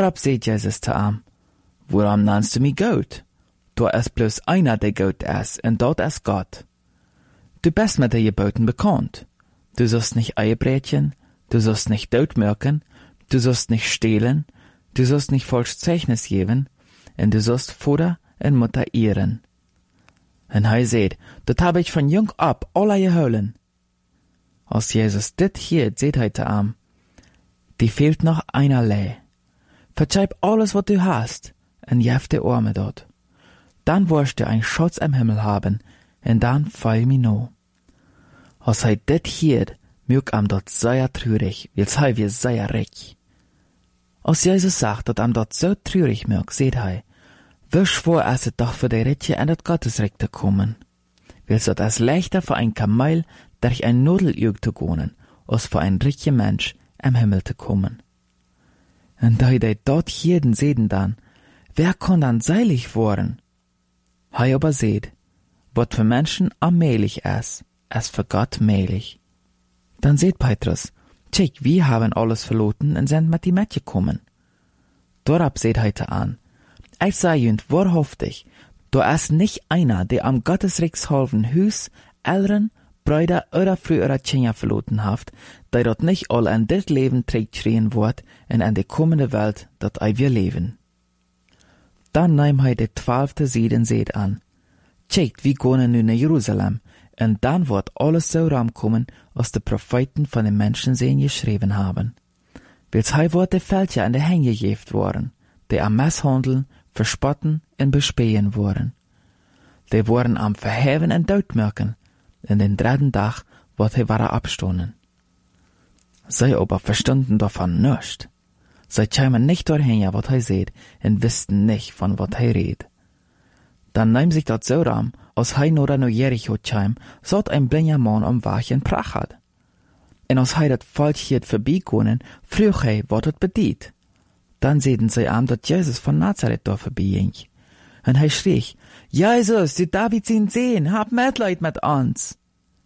Dorab seht Jesus zu ihm, woran nennst du mich Gott? Du ist bloß einer, der Gott ist, und dort ist Gott. Du bist mit den Geboten bekannt. Du sollst nicht Ehebrechern, du sollst nicht totmürken, du sollst nicht stehlen, du sollst nicht falsch Zeugnis geben, und du sollst Vater und Mutter ehren. Und er seht, dat hab ich von jung ab alle geholen. Als Jesus dit hier seht er zu ihm, die fehlt noch einerlei. Verzeih alles, was du hast, und gib die Arme dort. Dann wirst du ein Schatz im Himmel haben, und dann fall mir no. Als er dit hier, mög am dort sehr traurig, weil wir sehr reich. Als Jesus sagt, dat am dort so traurig mög, seht er, wie schwer ist es doch für die Ritje in das Gottesreich zu kommen. Weil so das leichter für ein Kamel durch ein Nadelöhr zu gehen, als für ein reicher Mensch im Himmel zu kommen. Und da die dort jeden sehen dann, wer kann dann seilig worden? Hei aber seht, wat für Menschen allmählich ist für Gott mählich. Dann seht Petrus, tschik, wir haben alles verloren und sind mit die Mädchen gekommen. Dorab seht heute an, ich sage jünd wahrhaftig, du ist nicht einer, der am Gottesrechtshalben Hus, Eltern, Brüder oder frühere Kinder verloren hat, der dort nicht all in dit Leben trägt schreien wird und in die kommende Welt, dat wir leben. Dann nahm er die 12. Sieden seht an. Tschekt, wir gehen nun nach Jerusalem, und dann wird alles so rankommen, was die Propheten von den Menschen sehen geschrieben haben. Weil's hei wird die Fälscher an die Hänge gegeben worden, die am Misshandeln, verspotten und bespähen wurden. Die wurden am Verheven und Todmürken, und den 3. Tag wird er wieder abstoßen. Sie aber verstanden davon nichts. Sie kämen nicht dorthin, was er seht, und wussten nicht, von was er redet. Dann nahm sich das so ram, als er nur nach Jericho kam, sollt ein blinder Mann am Weg in Prach hat. Und als er das Volk hier vorbeigegangen, frug er, was es bedient. Dann sehen sie am, dass Jesus von Nazareth da vorbeiging. Und er schrie, Jesus, du Davids Sohn, hab Mitleid mit uns.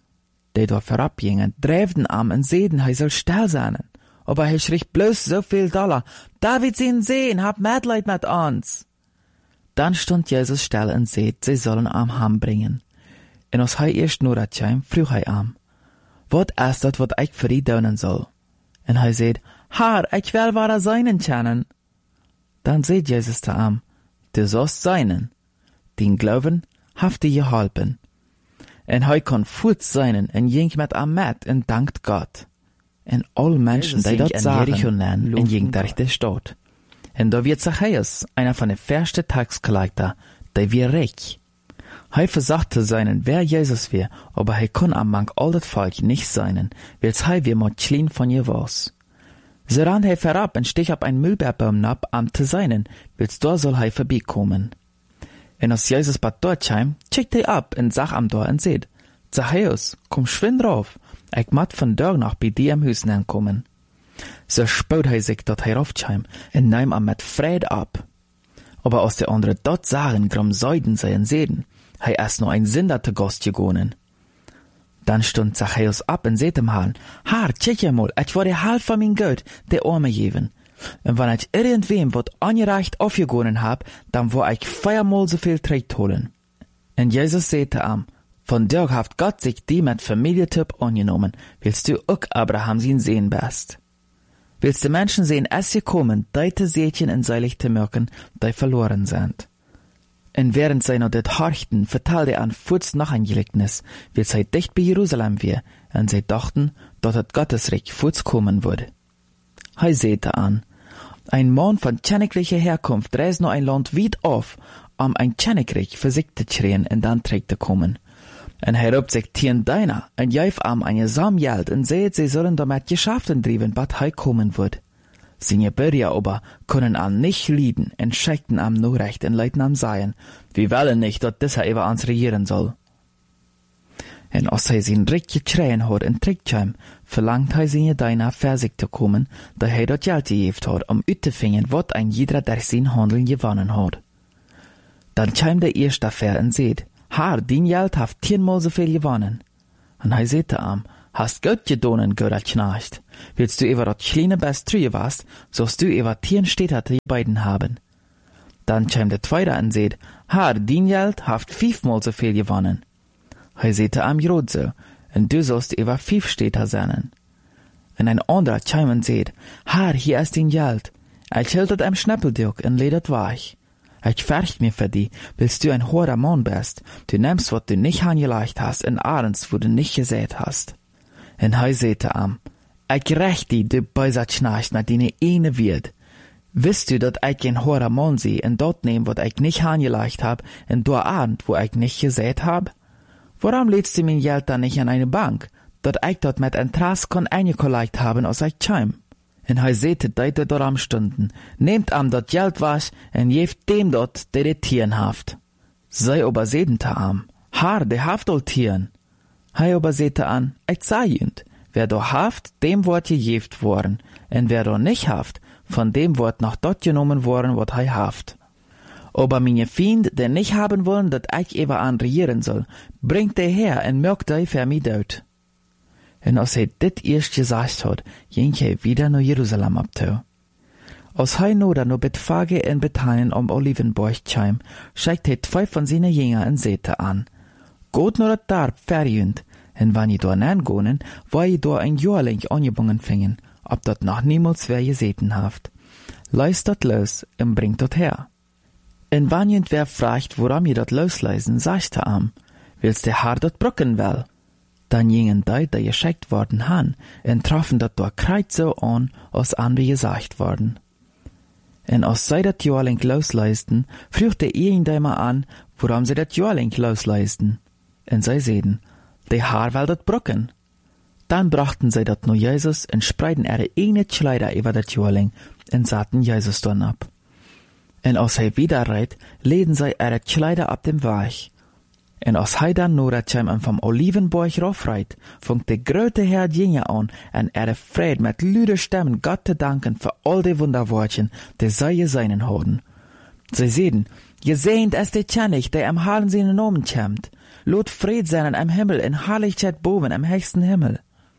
Die da vorabgingen, dräften am und sehen, er soll still sein. Aber er schrie bloß so viel Dollar, Davids Sohn, hab Mitleid mit uns. Dann stund Jesus still und seht, sie sollen am Ham bringen. Und als er erst nur kam, frug er am, was ist das, was ich für die tun soll? Und er seht, Herr, ich will wahre seinen kennen. Dann seht Jesus zu ihm, du sollst seinen. Den Glauben haft dir geholfen. Und er kann fort seinen und ging mit ihm mit und dankt Gott. Und all Menschen, die dort Jericho nennen, und ging durch die Stadt. Und da wird Zachäus, einer von den ersten Taxkollector, der wir reich. Er versagte seinen, wer Jesus wär, aber er kann am Mank all das Volk nicht seinen, weil's er wir mal clean von ihr was. So rann er vorab und stich ab ein Müllbergbaum ab, am zu seinen, weil's da soll er vorbeikommen. Und als Jesus bad dort kam, checkt er ab und sag am da und seht, Zachäus, komm schwind rauf, ich mat von dort noch bei dir im Hüsen ankommen. So spaut er sich dort heraufkam und nahm am mit Fried ab. Aber als die anderen dort sagen, grum Seiden seien sehen, er erst nur ein Sünder zu Gast gegangen. Dann stund Zachäus ab und seht ihm Herrn, Herr, check mal, ich war der Halb von mein Geld, der Arme geben. Und wenn ich irgendwem wat angereicht aufgegangen hab, dann war ich 4-mal so viel Tritt holen. Und Jesus sagte ihm, von dir haft Gott sich die mit Familientyp angenommen, willst du auch Abraham sein Sehen bist. Willst du Menschen sehen, es gekommen, deite Sätchen in seilig zu merken, die verloren sind. Und während sie noch det horchten, vertellte er an Fuß noch ein Gleichnis, wie sie dicht bei Jerusalem wär, und sie dachten, dass das Gottesreich Fuß kommen würde. Er sehte an, ein Mann von königlicher Herkunft reist nur ein Land weit auf, ein Königreich für sich zu schreien und dann trägt zu kommen. Und er robt sich tien deiner, und jäuf am eine Samgeld, und seht, sie sollen damit Geschäften trieben, bat er kommen wird. Seine Bürger aber können an nicht lieden und schickten am nur recht und leiten am Seien, wir wollen nicht, dass dieser über uns regieren soll. Und als er sein Recht geschreien hat und trägt verlangt er seine Deiner für sich zu kommen, da er dort Geld gegeben hat, auszufinden, was ein jeder durch sein Handeln gewonnen hat. Dann kam der erste dafür und seht, Herr, dein Geld hat 10-mal so viel gewonnen. Und er sagte ihm, hast gut gedonen, Göder Knecht. Willst du über dat kleine Best trüje warst, sollst du über 10 Städte die beiden haben. Dann käm der Zweite und seht, Herr, din Geld haft 5-mal so viel gewonnen. Hei sehte am Jod so, und du sollst über 5 Städte sein. Und ein anderer käm und seht, Herr, hier ist din Geld. Ich hieltet am Schnäppeldürk und ledet weich. Ich färcht mir für die, willst du ein hoher Mann bist, du nimmst, wat du nicht angelegt hast, in Arens, wo du nicht gesät hast. Und hei sehte am, ich rächt die, du böser Knecht, mit deine eine wird. Wisst du, dat ich ein hoher Mann sie, und dort nehm, wat ich nicht angelegt hab, in der Abend, wo ich nicht gesät hab? Warum lädst du mein Geld dann nicht an eine Bank, dat ich dort mit Interesse kann eingelegt haben, als ich käm? Und hei sehte deite dort am Stunden, nehmt am dat Geld was, und jeft dem dort, der die Tieren haft. Sei aber sedente am, Haar, der haft all Tieren. Hei aber sehte an, ich sah jünd, wer do haft, dem wort gejeft worden, und wer do nicht haft, von dem wort noch dort genommen worden, wat hei haft. Aber meine Fiend, der nicht haben wollen, dat ich eber an regieren soll, bringt der her und mögt ei für mi dort. Und als hij dit eerst gesagt hat, ging hij wieder nach Jerusalem abtau. Als hij noder no Betfage in Bethanien om Olivenborg kwam, schickt hij 2 von seine Jünger en zete an. Geht nur dat Darb verjünd, en wann je door nangonen, war je door ein Jahrling angebungen fingen, ob dat noch niemals wer geseten haft. Leist dat los en bringt dat her. En wann jent wer fragt, woran je dat losleisen, sagt er am, willst der Haar dat brücken wel? Dann gingen die geschickt worden han, en trafen dat door kreit so an, als andere gesagt worden. En als sie dat Jahrling losleisten, früchte ihn daimer an, woran sie dat Jahrling losleisten. En sie sehen, die Haar will dat brücken. Dann brachten sie dat nur Jesus en spreiden ihre eigene Kleider über dat Jahrling en saten Jesus dann ab. En als hij wieder reit, leden sie ihre Kleider ab dem Weg. En als hij dan nur vom Olivenborg raufreit, funkt de grote Herr Jünger an, en vrede met luide Stemmen Gott te danken für all die Wunderwortchen, die sie geseinen hadden. Sie sehen, gesehnt es de König, der am Halen seinen Namen kämmt. Lot Fried sein am Himmel, in Herrlichkeit boven am höchsten Himmel.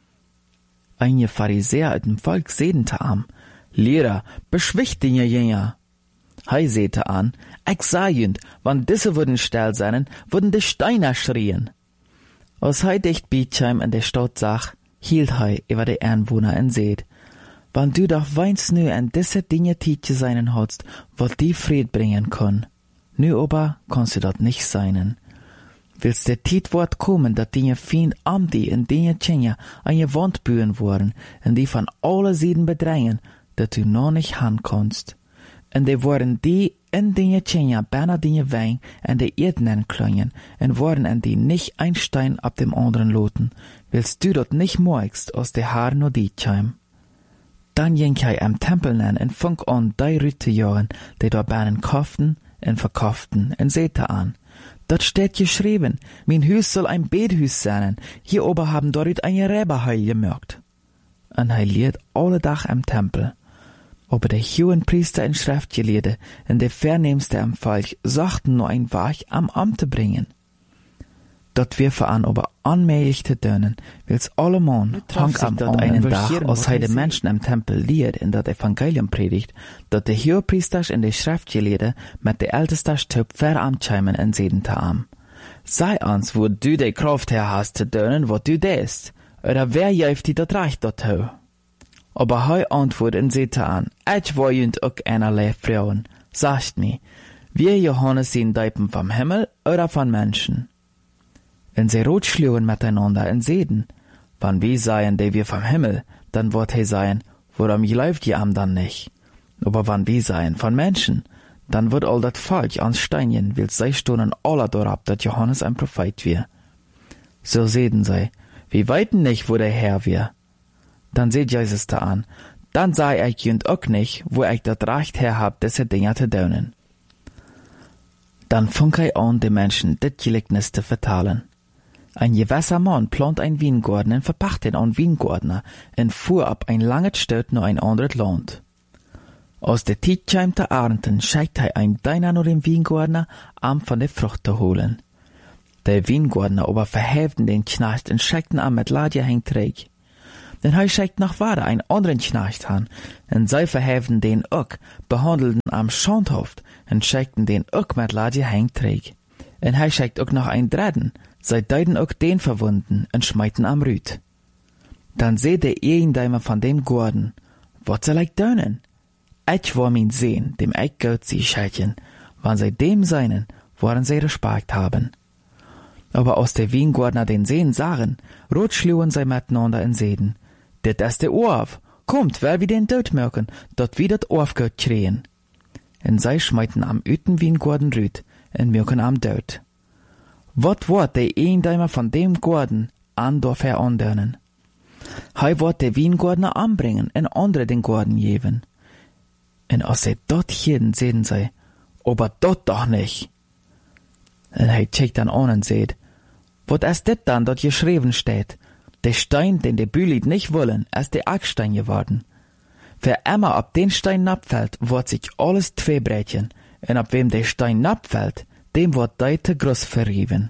Einige Pharisäer uit dem Volk sedente am, Lehrer, beschwicht den Jünger. Hei sehte an, ich sah jünd, wann diese würden still seinen, würden die Steiner schrien. Als hei dicht Bietscheim in der Stadt sag, hielt hei über die Einwohner en seht, wann du doch weinst nü an diese Dinge Tietje seinen hast, wat die Fried bringen kann. Nü aber kannst du dort nicht seinen. Willst der Tietwort kommen, dat Dinge Fiend am die in Dinge Tjenja an je Wand bühen worden, en die von alle Sieden bedrängen, dat du noch nicht han kannst. En die worden die in Dinge Tjenja bijna Dinge Wein en de Erden klöngen, en worden en die nicht ein Stein ab dem anderen loten, willst du dort nicht moigst aus de Haar no die Tjeim. Dann ging hij am Tempel nen en funk an die Rüte jahren, die dort bijna kauften en verkauften en sehte an. Dort steht geschrieben, mein Hüs soll ein Bethüs sein, hier oben haben dort ein Räberheil gemerkt. En hij leert alle Tag am Tempel. Aber der hohen Priester in Schriftgelehrte und der Vernehmste am Volk sagten nur ein Weg am Amt zu bringen. Dort wir an aber anmählich zu dönen, wills alle Mann hang am dort einen Tag, als hij de Menschen am Tempel lehrt in dat Evangelium predigt, dat der hohe Priester in der Schriftgelehrte mit der Ältester Stüb veramtscheimen en sedente am. Sei ans, wo du de Kraft her hast zu dönen, wo du dest, oder wer jäuft die dat Reich dort ho? Aber hei antwoord en sehte an, ich war jünd ook einerlei Frauen, sagt mi, wir Johannes sehen Deipen vom Himmel oder von Menschen? Wenn sie rot schlugen miteinander en seden, wann wir seien, die wir vom Himmel, dann wird he seien, warum läuft ihr am dann nicht? Aber wann wir seien von Menschen, dann wird all dat Volk ans Steinchen, will sei stunden aller dorab, dat Johannes ein Prophet wir. So seden sie, wir weiten nicht, wo der Herr wir. Dann seht Jesus da an, dann sei ich jünd auch nicht, wo ich dat Recht her hab, diese Dinger zu dönen. Dann funk ich an, die Menschen dit Gleichnis zu vertalen. Ein gewisser Mann plant ein Weingarten und verpacht ihn an Weingärtner und fuhr ab ein langes Stück nur ein anderes Land. Aus der Zeit käm der Ernten, schickt ein Deiner nur den Weingärtner, am von der Frucht zu holen. De Wiengordner aber verheften den Knecht en scheckten am met Ladje hängt träg. Denn hij schickt noch weiter einen anderen Knecht an, en zij verheften den ook, behandelten am Schondhoft, en scheckten den ook met Ladje hängt träg. En hij schickt ook noch ein dritten, zij deiden ook den verwunden, en schmeiten am Rüt. Dan seht de Ehendeimer von dem Gordon, wat soll ich dönen? Ich war min sehen, dem ich Gott sie schätchen, wann sie dem seinen, woran sie Respekt haben. Aber aus der Wiengordner den Sehen sahen, rot schluen sie miteinander in Seden. Dit ist der Orf, kommt, wer wie den Tod merken, dort wie dat Orf Gott kreen. En sie schmeiten am Üten Wiengorden rüt, en merken am Tod. Wat wordt der Ehendeimer von dem Gordon an dorf herandönen? Hij wordt der Wiengordner anbringen en andere den Gordon geven. En als sie dort hielden, sehen sie, aber dort doch nicht. En hij checkt dann an und seht, wat ist dit dann dort geschrieben steht? Der Stein, den die Bülied nicht wollen, ist der Ackstein geworden. Wer immer ab den Stein abfällt, wird sich alles zweibrechen, und ab wem der Stein abfällt, dem wird deite groß verrieben.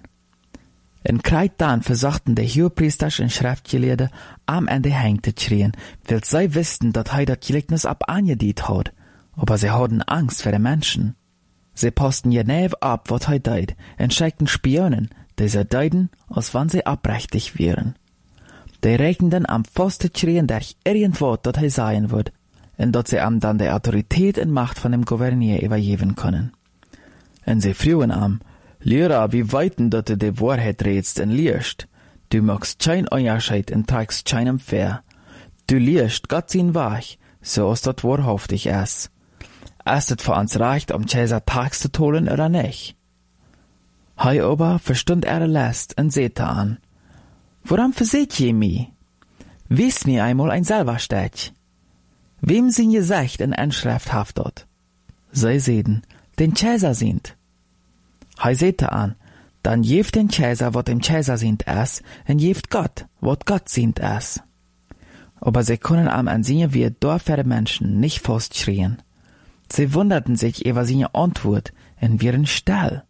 En kreit dann versuchten die Hohepriesters und Schriftgelehrten am Ende hängte schrien, weil sie wussten, dass er das Gleichnis ab angediet hat, aber sie hatten Angst vor den Menschen. Sie posten je nev ab, wat er deid, und schickten Spionen, die sie deiden, als wann sie abrechtig wären. Die rechneten am Pfosten schrien durch irgendwo, dat er sein wird, und dat sie am dann die Autorität und Macht von dem Gouverneur übergeben können. Und sie frühen am, Lehrer, wie weiten dat du die Wahrheit redst und liest. Du magst kein Unterschied und trägst keinem fair. Du liest Gott sein Wach, so als dat wahrhaftig ist. Ist es für uns recht, Cäsar Tags zu holen oder nicht? Hei aber verstund Last und seht an. Woran verseht je mi? Wies mir einmal ein selber Stech. Wem sind gesagt in Anschrift haftet? Sie sehen, den Cäsar sind. Hei seht an, dann jeft den Cäsar, wat dem Cäsar sind es, und jeft Gott, wat Gott sind es. Aber sie können am ansehen wie dorfere Menschen nicht festschrien. Sie wunderten sich über seine Antwort und wären still.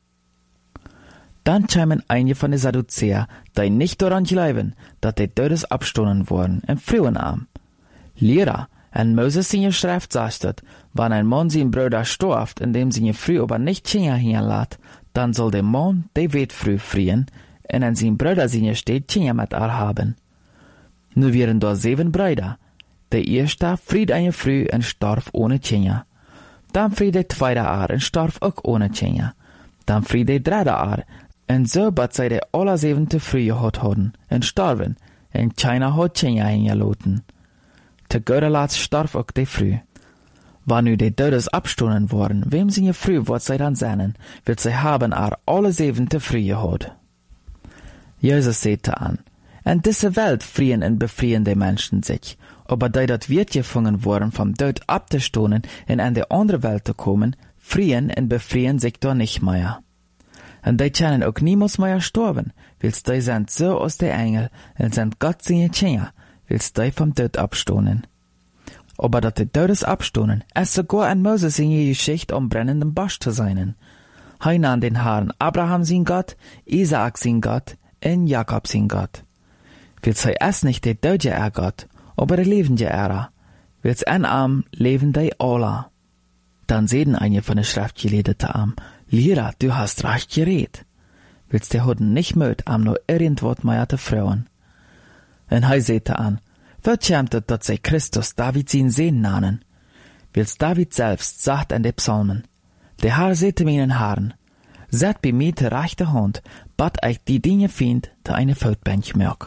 Dann kamen einige von den Sadduzäer, die nicht daran glauben, dass die Todes abstoßen wurden, und frühen am. Lehrer, en Moses seine Schrift sagt, wenn ein Mann sein Bruder stirbt, indem seine Frau aber nicht Kinder hinlässt, dann soll der Mann die Witfrau frieren, und an sein Bruder seine steht Kinder mit ihr haben. Nun wären da 7 Brüder. Der erste fried eine Frau und starb ohne Kinder. Dann fried der zweite Jahr und starb auch ohne Kinder. Dann fried der dritte Jahr, und so bat sie der alle 7. Früh gehad hadden, und starben, und keiner hat Kinder hingelassen. Te guter Letzt starb auch die Früh. Wann nu die Todes abstoßen worden, wem seine Früh wird sie dann sehnen, wird sie haben alle 7. Früh gehad. Jesus sagte an, in dieser Welt frieren und befrieren die Menschen sich, aber die dat wird gefangen worden vom Tod abzustoßen und in die andere Welt zu kommen, frieren und befrieren sich da nicht mehr. Und die können auch niemals mehr sterben, weil die sind so aus der Engel und sind Gott seine Kinder, weil die vom Tod abstoßen. Aber dat die Todes abstoßen, ist sogar an Moses in die Geschichte am brennenden Busch zu sein. Hij nahm den Herrn Abraham sein Gott, Isaak sein Gott und Jakob sein Gott. Weil sie ist nicht der Tote Gott, aber der lebende weil sie an am leben die alle. Dann sehen einige von den Schriftgelehrten am, Lehrer, du hast recht geredet. Weil sie hatten nicht mögt, am nur irgendwas mehr zu frauen. Und er sagte an, wird schämt es, dass sie Christus David sein Sehen nannen? Weil David selbst sagt in den Psalmen, der Herr sagte meinen Herrn, seid bei mir die rechte Hand, bat ich die Dinge find, die eine Feldbench mag.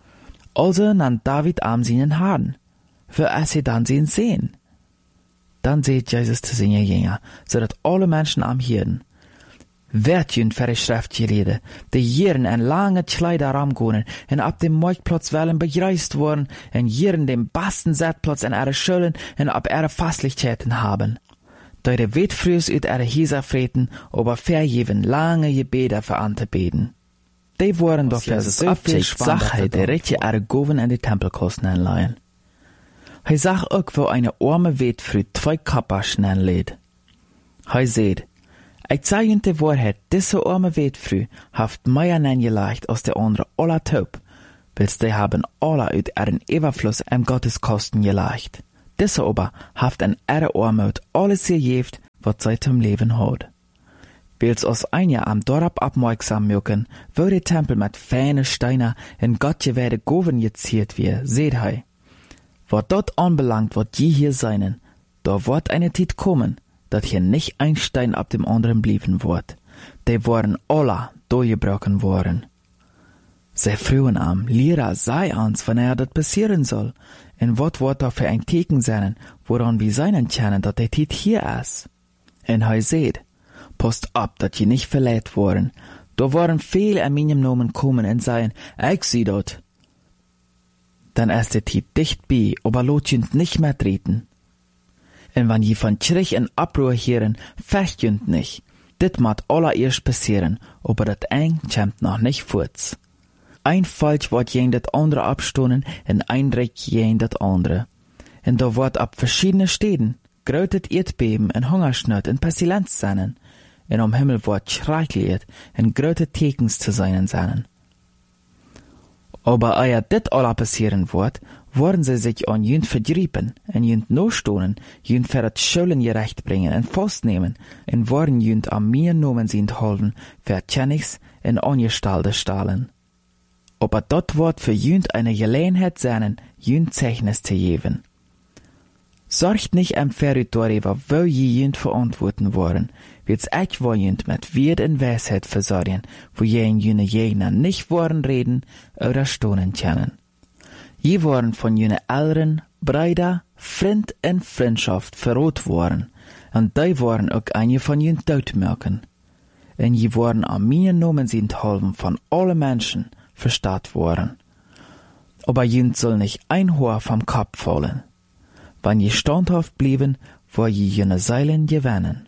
Also nannt David am seinen Herrn, für er sie dann sehen sehen. Dann seht Jesus zu seinen Jünger, so dass alle Menschen am Hirden. Werd jün für die Schriftgelehrten, die Jieren en lange Kleider ramgonen, en ab dem Marktplatz wollen begreist worden, en Jieren den besten Settplatz in ihre Schulden en ab ihre Fastlichkeiten haben. Da die Witfrüs ut ihre Häuser freten, aber vergeben lange Gebete für anzubeten. Die waren doch für so viel Sache, die richtig ihre Goven in die Tempelkosten anleihen. Hij zag ook, wo eine arme Witfrüh 2 Kapper schnell lädt. Hij seht, Ich zei junt de Wahrheit, diese arme Wetfrü haft mehr nengeleicht als de andere aller Taub, wils die haben alle uit ihren Überfluss am Gotteskosten geleicht. Diese aber haft an ihre Armut alles gegeft, wat sie zum Leben hat. Wils os ein Jahr am Dorp abmerksam mögen, wo der Tempel mit feine Steine in Gott werde Goven geziert wie, seht hei. Wat dort anbelangt, wat je hier seinen, da wird eine Zeit kommen, dat hier nicht ein Stein ab dem anderen blieben wird. Die waren alle durchgebrochen worden. Sie frühen am, Lehrer sei uns, wenn dat passieren soll, en wat wird da für ein Teken sein, woran wir seinen kennen, dat der Zeit hier ist. En hei seht, passt ab, dat je nicht verletzt worden. Da waren viele an meinem Namen kommen und sagen, ich sieh dort. Dann ist der Zeit dicht bei, aber lot jünd nicht mehr treten. En wann je von Kirch en Abruhr hören, fecht jünd nicht. Dit mat allererst passieren, aber dat eng kämmt noch nicht furz. Ein Falsch wird jen dat andere abstonen en ein Dreck jen dat andere. En da wird ab verschiedene Städten grötet Erdbeben en Hungersnot en Pestilenz seinen. En am Himmel wird schreckliet en gröte Tekens zu seinen. Aber eia dit alla passieren wird, worden sie sich an jünd verdriepen, en jünd no stonen, jünd für dat Schulden gerecht bringen en festnehmen, en worden jünd am mir nomen sind holden, für Tjenigs en angestalde stahlen. Aber dort wird für jünd eine Gelegenheit sein, jünd Zeichnis zu geben. Sorgt nicht am Territorium, wo je jünd verantworten worden, wird's euch wo jünd mit Wert und Weisheit versorgen, wo jene Gegner nicht worden reden oder stonen können. Je waren von jene Eltern, Brüder, Freund und Freundschaft verrot worden, und die waren auch eine von jünd Todmerken. Und je waren am mir Nomen sind halben von alle Menschen verstaat worden. Aber jünd soll nicht ein Haar vom Kopf fallen. Wann je standhaft blieben, wo je jene Seilen gewinnen.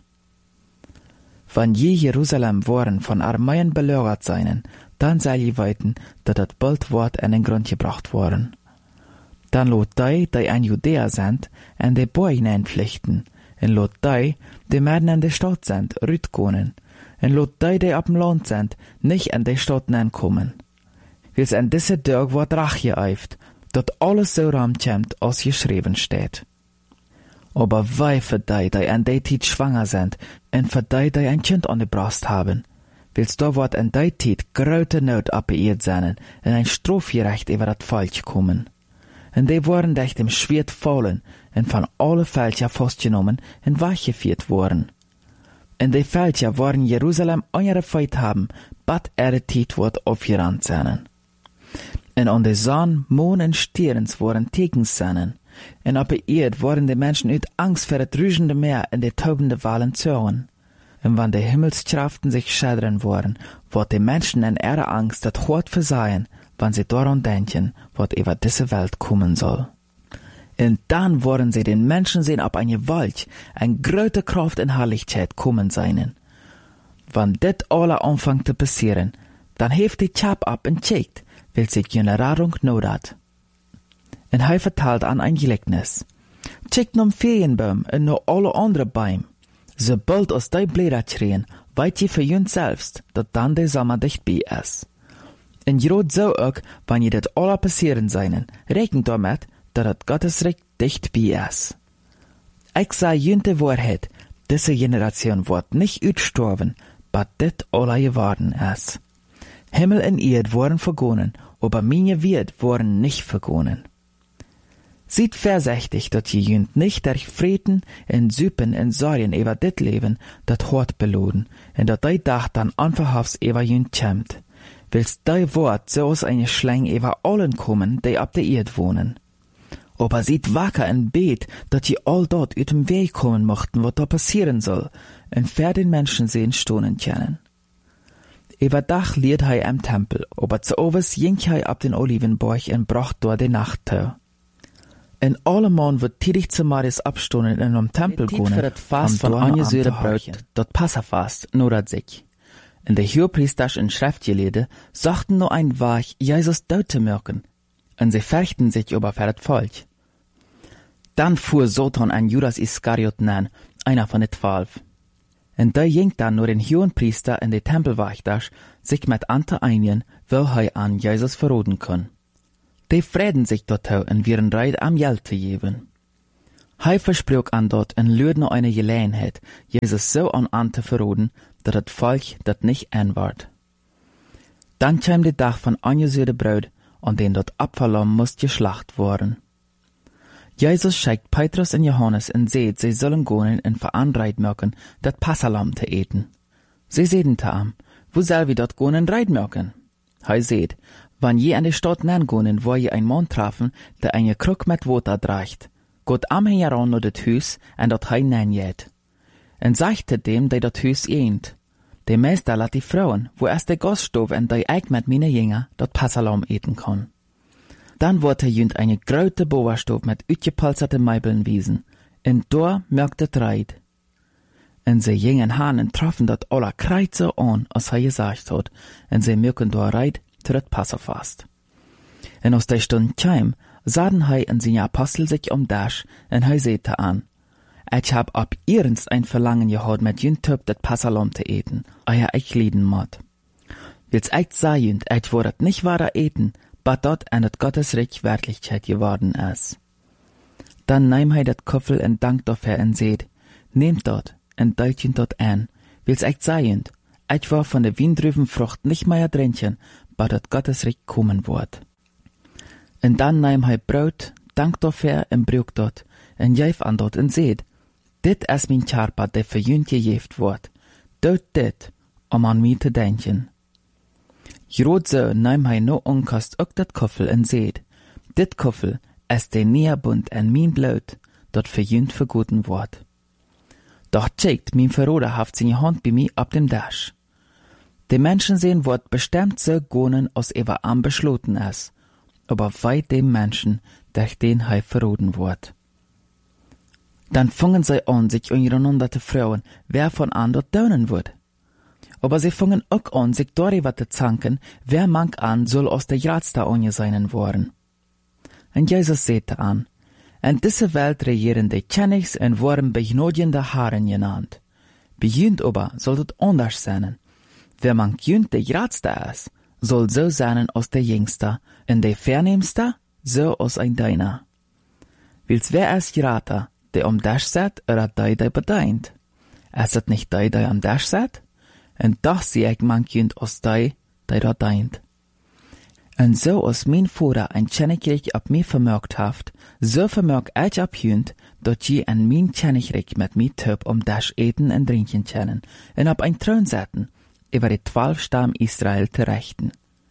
Wann je Jerusalem waren von Armeien belagert seien, dann soll je weiten, dat dat bald Wort an den Grund gebracht worden. Dann lot die an Judäa sind, an de Boy hineinpflichten, en lot die werden an de Stadt sind, rütkonen, en lot die ab dem Land sind, nicht an de Stadt kommen. Wils an diese Tag wird Rach geeift, dat alles so ramkämmt, als geschrieben steht. Aber wei für die an der Zeit schwanger sind, und für die ein Kind an der Brust haben, wils da wird an der Zeit große Not abbeirrt sein, und ein Strafgerecht über das Falsch kommen. Und die waren durch dem Schwert fallen, und von alle Fälscher festgenommen und weggeführt worden. Und die Fälscher waren Jerusalem angefeuert haben, bat Zeit wird aufgerannt sein. En an de Sonne, Mond en Sterns waren Tekens seinen. En op de Erd waren de Menschen uit Angst voor het rügende Meer en de taubende Walen zeuren. En wann de Himmelskraften sich schädern worden, wird de Menschen in ihrer Angst dat Gott versehen, wann sie daran denken, wat über diese Welt kommen soll. Und dann wollen sie den Menschen sehen ab eine Gewalt, eine große Kraft und Herrlichkeit kommen seinen. Wann dit alle anfängt zu passieren, dann heeft die Chap ab und checkt, will sich Generierung not hat. Und er vertelt an ein Gleichnis. Checkt nom Ferienbaum und noch alle andere Bäume. Sobald aus die Blätter schreien, weit je für jünd selbst, dat dann der Sommer dicht bei ist. Und gerade so auch, wenn je dat alle passieren seinen, rechnet damit, dat Gottes Recht dicht bei ist. Ich sag jünd die Wahrheit, diese Generation wird nicht utstorben, but dit alle geworden ist. Himmel und Erd wurden vergonnen, aber meine Wert wurden nicht vergonnen. Seid vorsichtig, dat je jünd nicht durch Frieden und Süppen und Sorgen über dit Leben, dat Hort beloden, und dat die Dach dann anverhafts über jünd kämmt. Willst die Wort so aus eine Schlang über allen kommen, die ab der Erd wohnen. Aber seid wacker und bet, dat je all dort ut dem Weg kommen mochten, wat da passieren soll, und für den Menschen sehen stonen können. Über Dach liert hei am Tempel, aber zu overs jink hei ab den Olivenborg und bracht dort die Nachtau. En alle Mann wird tätig zu Maris abstonen in am Tempel gehen, für das Fast von angesühre Brot, dort Passafast, nur dat sich. In der Hohepriester in Schriftgelede sagten nur ein Wach, Jesus dort zu merken, und sie fürchten sich über für das Volk. Dann fuhr Satan an Judas Iskariot an, einer von den 12. En da ging dan nur den Hohenpriester en de Tempelwachters sich met ante einigen, wil hij aan Jezus verroden kon. Die vreden sich dortau en wieren reid am Geld te geven. Hij versprach an dort en luurde noch eine Gelegenheit, Jesus so an te verroden, dat het Volk dat nicht aanwaard. Dan kwam de dag van angezuurde bruid, an den dort Abfallam moest geschlacht worden. Jesus schickt Petrus en Johannes en seht, sie sollen gehen en veranreit mögen, dat Passalam te eten. Sie sehen te am, wo soll wir dort gehen en reit mögen? Hij seht, wann je an de Stadt nangehen, wo je ein Mann trafen, der eine Krug mit Water dracht, geht am heran nur das Hus en dort hij nanjet. En sagte dem, der dort Hus eent. De Meister laat die Frauen, wo erst der Gaststof en die eik mit meine Jünger dort Passalam eten kann. Dann wurde jünd eine grote Boerstof mit uitgepolsterte Meibeln wiesen, en door merkt het reid. En ze jingen hanen trafen dat aller Kreuze an, als hij gesagt hat, en ze merken door reid tot het Passa fast. En aus der Stunde kwam, sahen hij en zijn Apostel sich dash, en hij zeete an, ich hab ab ihrens ein Verlangen gehad mit jünd Töp dat Passalam te eten, euer ich lieden mod. Wils echt sei jünd, ich wordt nicht wahrer eten, but dort en het Gottesreich Wirklichkeit geworden is. Dann nahm hij dat Koffel en dankt dafür en seht, nehmt dort en deilt jünd dort an, wils echt sei jünd, ich war von der Windrübenfrucht nicht mehr drinchen, but dat Gottesreich kommen wordt. En dann nahm hij Brot, dankt dafür en brug dort, en jeif an dort en seht, dit is mijn Charpa, der für jünd gejeft wordt, doet dit, an mij te denken. Groot zo naam hij no onkost ook dat koffel en zeed. Dit koffel is de Neerbund en mijn bloed, dat für jünd vergoten wordt. Doch checkt, mijn verroder haft zijn hand bij mij op dem Dash. De Menschen sehen wordt bestimmt so gonen, als er am beschloten is, aber weit dem Menschen, durch den hij verroden wordt. Dann fangen sie an, sich untereinander te frauen, wer von an dort daunen wird. Aber sie fangen auch an, sich darüber zu zanken, wer mank an soll aus der Gradsta angeseinen worden. Und Jesus sagte an, in diese Welt regieren die Königs und worden begnadiende Haaren genannt. Bei jünd aber soll das anders sein. Wer mank jünd der Gradsta ist, soll so sein aus der Jüngste, und der Vernehmste so aus ein Deiner. Wils wer ist Gerater, der am Dash set, oder der bedeint? Ist es nicht der am Dash set? En doch zie ik mank jünd aus die da deint. En so als mijn Vater ein Königreich op mij vermerkt haft, so vermerk ich op jünd, dat je en mijn Königreich met mij töp dash eten en drinken können, en op ein Thron zetten, über die 12 Stamm Israel te rechten.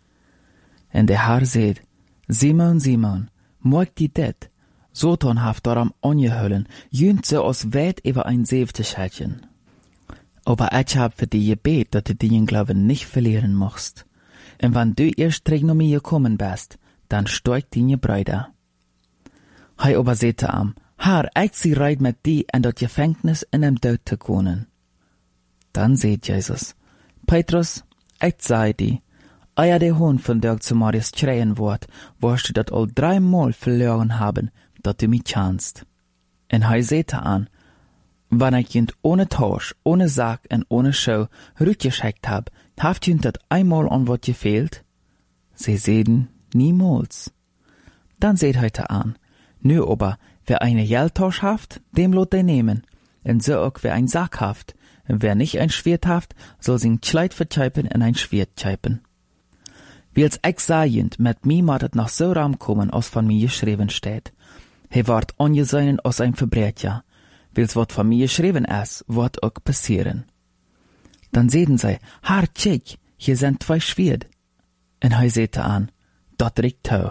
En der Herr seht, Simon, Simon, mocht die dit, so tonhaft daram angehüllen, jünd so als weit über ein Säfteschälchen. Aber ich hab für die gebet, dass du den Glauben nicht verlieren musst. Und wenn du erst zurück nach mir gekommen bist, dann steigt deine Brüder. Hij aber sagte am, Herr, ich sie reit mit dir in das Gefängnis in dem Tod zu können. Dann sagt Jesus, Petrus, ich sei dir, euer der Hund von der zu Marius schreien wird, wirst du das all 3 Mal verloren haben, dass du mich kannst. Und hij sagte an, wenn ich jünd ohne Tausch, ohne Sack und ohne Show rückgeschickt hab, habt jünd dat einmal an wat gefehlt? Sie sehen, niemals. Dann seht heute an, nö aber, wer eine Geldtausch haft, dem lot er nehmen, und so auch wer ein Sack haft, und wer nicht ein Schwert haft, soll sein Kleid vertscheipen und ein Schwert tscheipen. Wie als ich sah jünd, mit mir mat het noch so ram kommen, als von mir geschrieben steht. He ward angesehen als ein Verbrecher. Wils wat von mir geschrieben ist, wird auch passieren. Dann sehen sie, Herr, check, hier sind 2 Schwert. Und hij sagte an, dat riecht tau.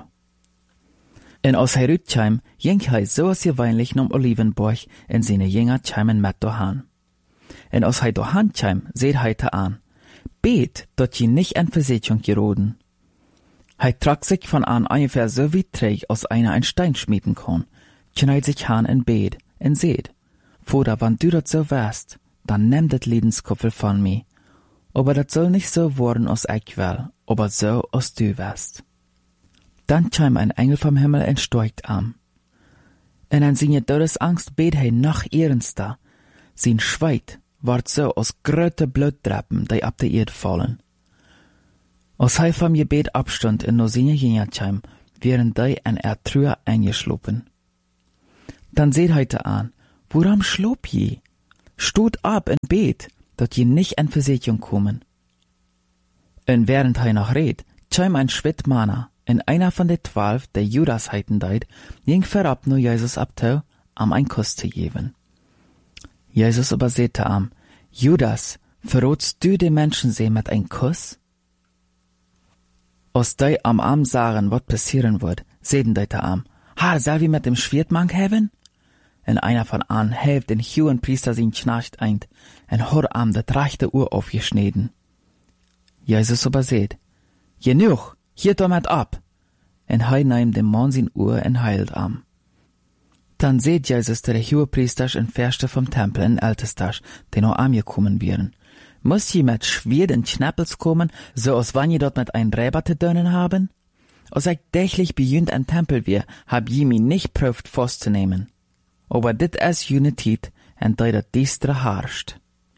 Und als hij rütkam, ging hij so als gewöhnlich nom Olivenborg en seine Jünger chamen mit dohan. Und als hij dohan cham, seht hij te an, bet, dat je nicht in Versetzung geroden. Hij trag sich von an ungefähr so wie träg, als einer ein Stein schmieden kann, knallt sich han in Bett, en seht, Vater, wann du dat so wärst, dann nimm dat Lebenskoffel von mir. Aber dat soll nicht so worden, als ich will, aber so, als du wärst. Dann kam ein Engel vom Himmel en steigt am. Und an seine Todesangst bet hij noch ernster. Sein Schweit wordt so als grote bloeddruppen die op de Erde vallen. Als hij van je bed opstond en naar zijn jenatjeim, wären die en truhe eingeschlopen. Dann seht heute an, woran schloop je? Stoot ab in Bett, dat je nicht in Versicherung kommen. Und während hij noch redt, chim ein Schwittmanner, en einer von de 12, der Judas heiten deit, ging verab nur Jesus abtau, ein Kuss zu geben. Jesus aber sehte am, Judas, verrotst du de Menschen see mit ein Kuss? Als die am Arm sagen, wat passieren wird, sehten die am, soll wir mit dem Schwertmann haben? En einer von an helft den hohen Priester sein Knecht ein, en hor am dat rechte Uhr aufgeschnitten. Jesus aber seht, genug, hier damit ab. En hij nehmt dem Mann sein Uhr en heilt am. Dann seht Jesus der hohe Priester en Verste vom Tempel en Ältesters, die noch angekommen wären. Muss je mit Schwert en Schnappels kommen, so als wann je dort mit ein Räber zu dönen haben? Als ich täglich bejünt ein Tempel wir, hab je mi nicht prüft festzunehmen. Aber dit is jene Tijd, en die dat diestere harscht.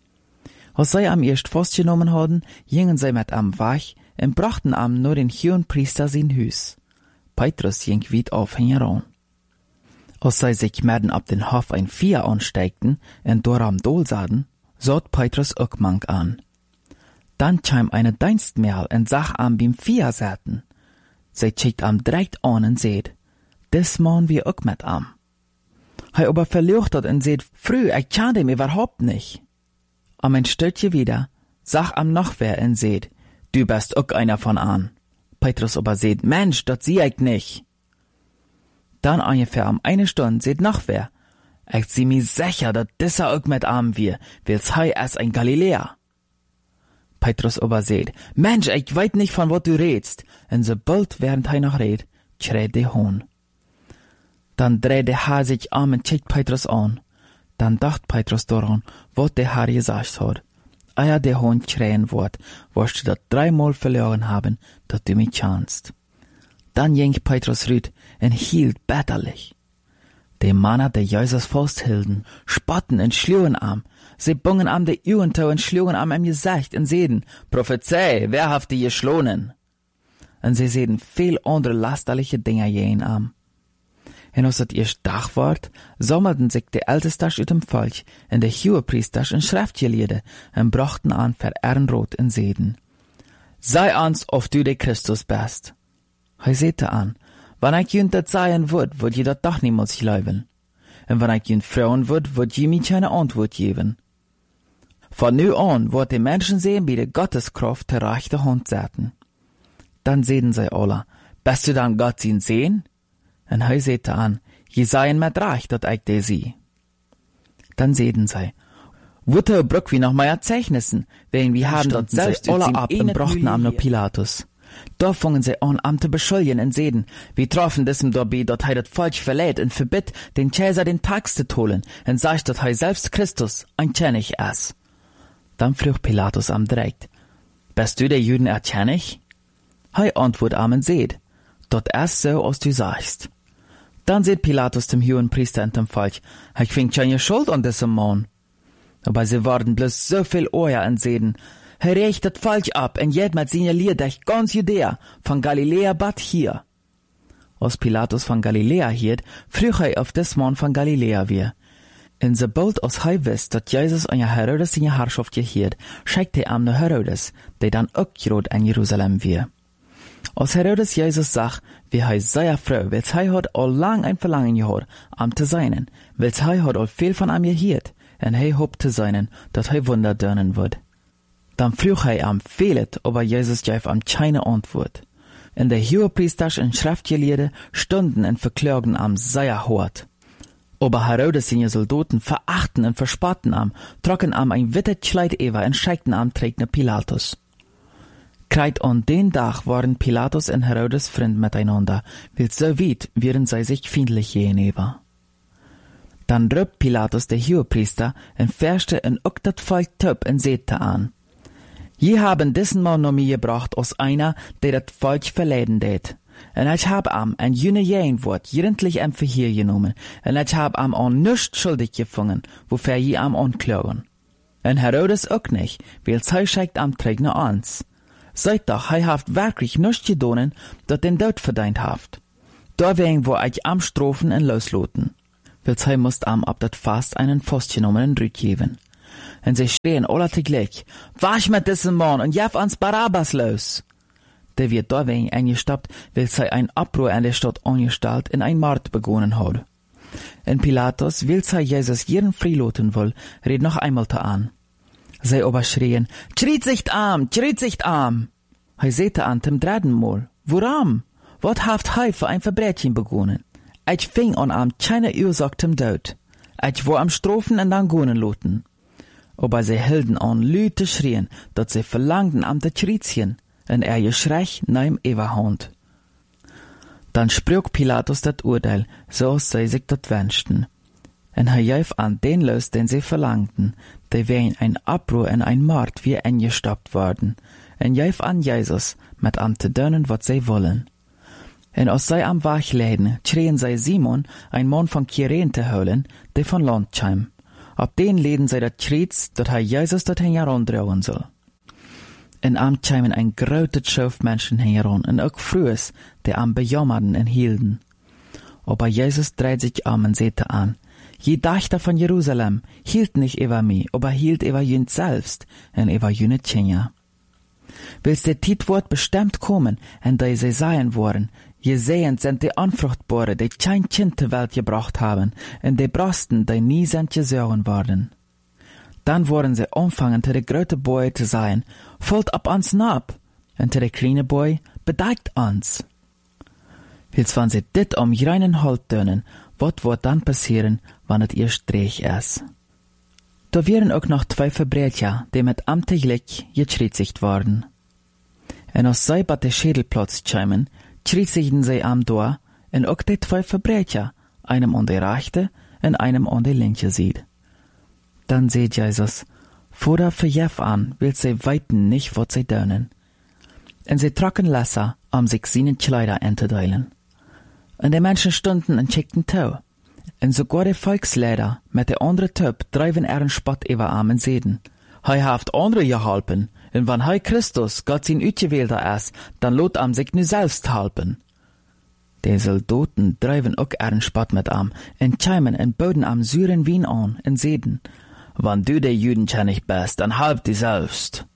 Als zij am erst festgenommen hadden, gingen zij met am weg en brachten am nur den hohen Priester zijn huis. Petrus ging weit auf heran. Als zij sich merden ab den Hof ein Vier ansteigten en door am Dol sahen, sot Petrus ook mank an. Dann chim eine Dienstmädel en sag am beim Vier zaten. Zij checkt am direkt an en seht, des man wir ook met am. Hij aber verleuchtet en seht, früh, ich kann dem überhaupt nicht. Am ein Stündchen wieder, sag am noch wer en seht, du bist ook einer von an. Petrus aber seht, Mensch, dat sieh ich nicht. Dann ungefähr am eine Stunde seht noch wer, ich sieh mi sicher, dat dieser ook mit am wir, wills hei es ein Galiläer. Petrus aber seht, Mensch, ich weiß nicht, von wat du redst, en sobald während hei noch red, schreit de Hohn. Dann dreht der Herr sich um und checkt Petrus an. Dann dacht Petrus daran, wat der Herr gesagt hat. Eier der Hohn schreien wird, wirst du dat 3-mal verloren haben, dat du mich kannst. Dann ging Petrus rüt und hielt bitterlich. Die Männer, die Jesus festhielten, spotten und schlugen am. Sie bungen am de Uhrentau und schlugen am im Gesicht und sehden, Prophezei, wer haft die geschlonen? Und sie sehden viel andere lasterliche Dinge jeden am. En als het eerst dag wordt, sammelten sich de Ältesters uit dem Volk en de Hohepriesters en Schriftgeleerden en brachten an für Ehrenrot en zeden. Sei ans, of du de Christus bist. Hij zette an, wann ich jünt dat seien würd je dat doch niemals glauben. En wann ich jünt frauen würd je mir keine Antwort geben. Von nu an wird die Menschen sehen, wie de Gotteskraft der rechte Hand zetten. Dann sehen sie alle, bist du dann Gott ihn sehen? En hij zette an, je seien met recht, dat ik de zie. Dann sehten sie, Wutte brück wie noch mal Zeichnissen, wenn wir haben dort selbst alle ab und brachten am nur Pilatus. Da fungen sie an, am zu beschuldigen und sehden, wir trafen diesem dabei, dort hei dat Volk verlädt und verbitt, den Cäsar den Tax zu holen, und sagt, dort hei selbst Christus, ein König ist. Dann frug Pilatus am direkt, bist du der Juden erkennig? Hei antwort am und seht, dort ist so, als du sagst. Dann seht Pilatus dem hohen Priester und dem Volk, ich fing keine Schuld an diesem Mann. Aber sie waren bloß so viel Euer und sehden, er rächt das Volk ab und jed mit seiner Lier durch ganz Judäa, von Galiläa bat hier. Als Pilatus von Galiläa hielt, frug er auf des Mann von Galiläa wir. Und sobald als er wisst, dass Jesus an Herodes seine Herrschaft gehielt, schickte er ihm nach Herodes, der dann auch gerade in Jerusalem wir. Als Herodes Jesus sagt, wie er sehr froh, weil er hat all lang ein Verlangen gehabt, am zu seinen, weil er hat all viel von ihm gehiert, und er hofft zu seinen, dass er Wunder dörnen wird. Dann frug er am fehlet, aber Jesus gab ihm keine Antwort. Und der Hohepriester und Schriftgelehrte stunden und verklagen am sehr hart. Aber Herodes seine Soldaten verachten und verspotten am, trocken am ein wittet Kleid über und schickten am trägt Pilatus. Kreit an den Tag waren Pilatus und Herodes Freund miteinander, weil so weit wären sie sich feindlich gegenüber. Dann rübt Pilatus der Hohepriester und färschte und auch das Volk töp und sehte an. Je haben diesen Mann noch mir gebracht als einer, der das Volk verleiden det. Und ich hab am ein jüne Jähnwort jugendlich am Verhör genommen, und ich hab am an nichts schuldig gefunden, wofür je am anklagen. En Herodes ook nicht, weil zij scheikt am Träg naar ons. Seid doch, hij haft wirklich nichts gedonen, dat den Dood verdient haft. Deswegen wo ich am Strofen en losloten. Weil zij moest am ab dat Fast einen festgenommenen Rück geben. En sie schrien alle tegelijk, wasch mit diesem Mann und jef ans Barabbas los. Der wird deswegen eingestoppt, weil sie ein Abbruch in der Stadt angestellt in ein Mord begonnen hat. En Pilatus, weil sie Jesus jeden freiloten will, red noch einmal an. Sie aber schrien, schriet sich arm. Hij sehte an dem dritten Mal, woran? Wat haft hij für ein Verbrechen begonnen? Ich fing an am keine Ursache zum Tod. Ich war am Strofen und dann gonen loten. Aber sie hielten an, lüt zu schrien, dat sie verlangten am te Schriezchen, en Geschrei neim Everhand. Dann sprach Pilatus dat Urteil, so als sie sich dat wünschten. En hij jäuf an den los, den sie verlangten, der wegen ein Abbruch en ein Mord wie eingestoppt worden, en jäuf an Jesus, mit am te dönnen, wat sie wollen. En als sie am Wach läden, schrien sie Simon, ein Mann von Kyrene te holen, der von Land kam. Ab den leden sie dat Schriets, dat hij Jesus dorthin herandrehen soll. En am kämen ein grote Schauf Menschen heran, en ook Frühes, die am bejammerten en hielden. Aber Jesus dreht sich und sehte an, je Dächter von Jerusalem hielt nicht über mich, aber hielt über jünd selbst, en über jüne Tjenja. Willst der Tietwort bestimmt kommen, en die sie seien worden, je sehend sind die Anfruchtbare, die kein Kind zur Welt gebracht haben, en die Brasten, die nie sind gesäuren worden. Dann worden sie anfangen, zu der grote Boy zu sein, folgt ab ans nab, en zu der kleine Boy bedeckt ans. Wils wann sie dit am reinen Halt tönen, wat wird dann passieren, wann het ihr Streich ist? Da wären auch noch 2 Verbrecher, die mit amtlich geschriezigt worden. En als sie bei der Schädelplatz kämen, schriezigten sie am Door, en auch die 2 Verbrecher, einem an der rechte en einem an der linke sieht. Dann seht Jesus, Vater verjef an, will sie weiten nicht, wat sie dönen. En sie trocken Lesser, sich seinen Kleider enterdeilen. En die Menschen stunden en schickten Tau. En sogar die Volksleder mit der andere Typ dreiben ihren Spott über Armen seden. Hij haft andere geholpen, en wann hij Christus, Gott sein Utgewählter ist, dann lot am sich nu selbst halpen. Die Soldaten dreiben ook ihren Spott mit am, en kämen en boden am süren Wien an, en seden, wann du der Judenkennig bist, dann halb die selbst.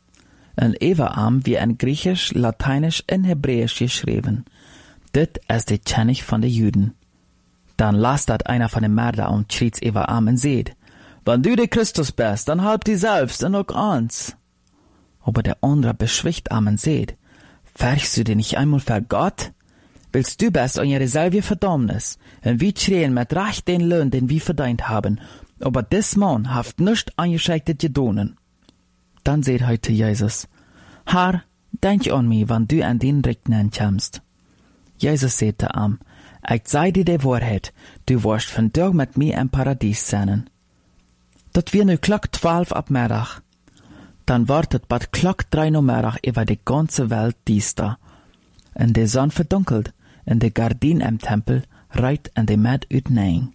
En Everarm wie en Griechisch, Lateinisch en Hebräisch geschrieben. Dit ist die Kennig von den Juden. Dann las dat einer von den Mörder und schriet's Everarm en seht, wann du der Christus bist, dann halb die selbst und auch uns. Aber der andere beschwicht am en seht, färchst du dir nicht einmal für Gott? Willst du best an ihre selbe Verdammnis, und wir schreien mit Recht den Lohn, den wir verdient haben, aber des Mann haft nicht angescheitet gedonen. Dann seht heute Jesus, Herr, denk an mich, wann du an den Richten kommst. Jesus sagte am, ich sei dir die Wahrheit, du wirst von Tag mit mir im Paradies sein. Dat wir nu Klock 12 ab Mittag. Dann wartet bad Klock 3 Uhr Mittag über die ganze Welt düster. Und die Sonne verdunkelt, und die Gardin im Tempel reit in die Met uitnein.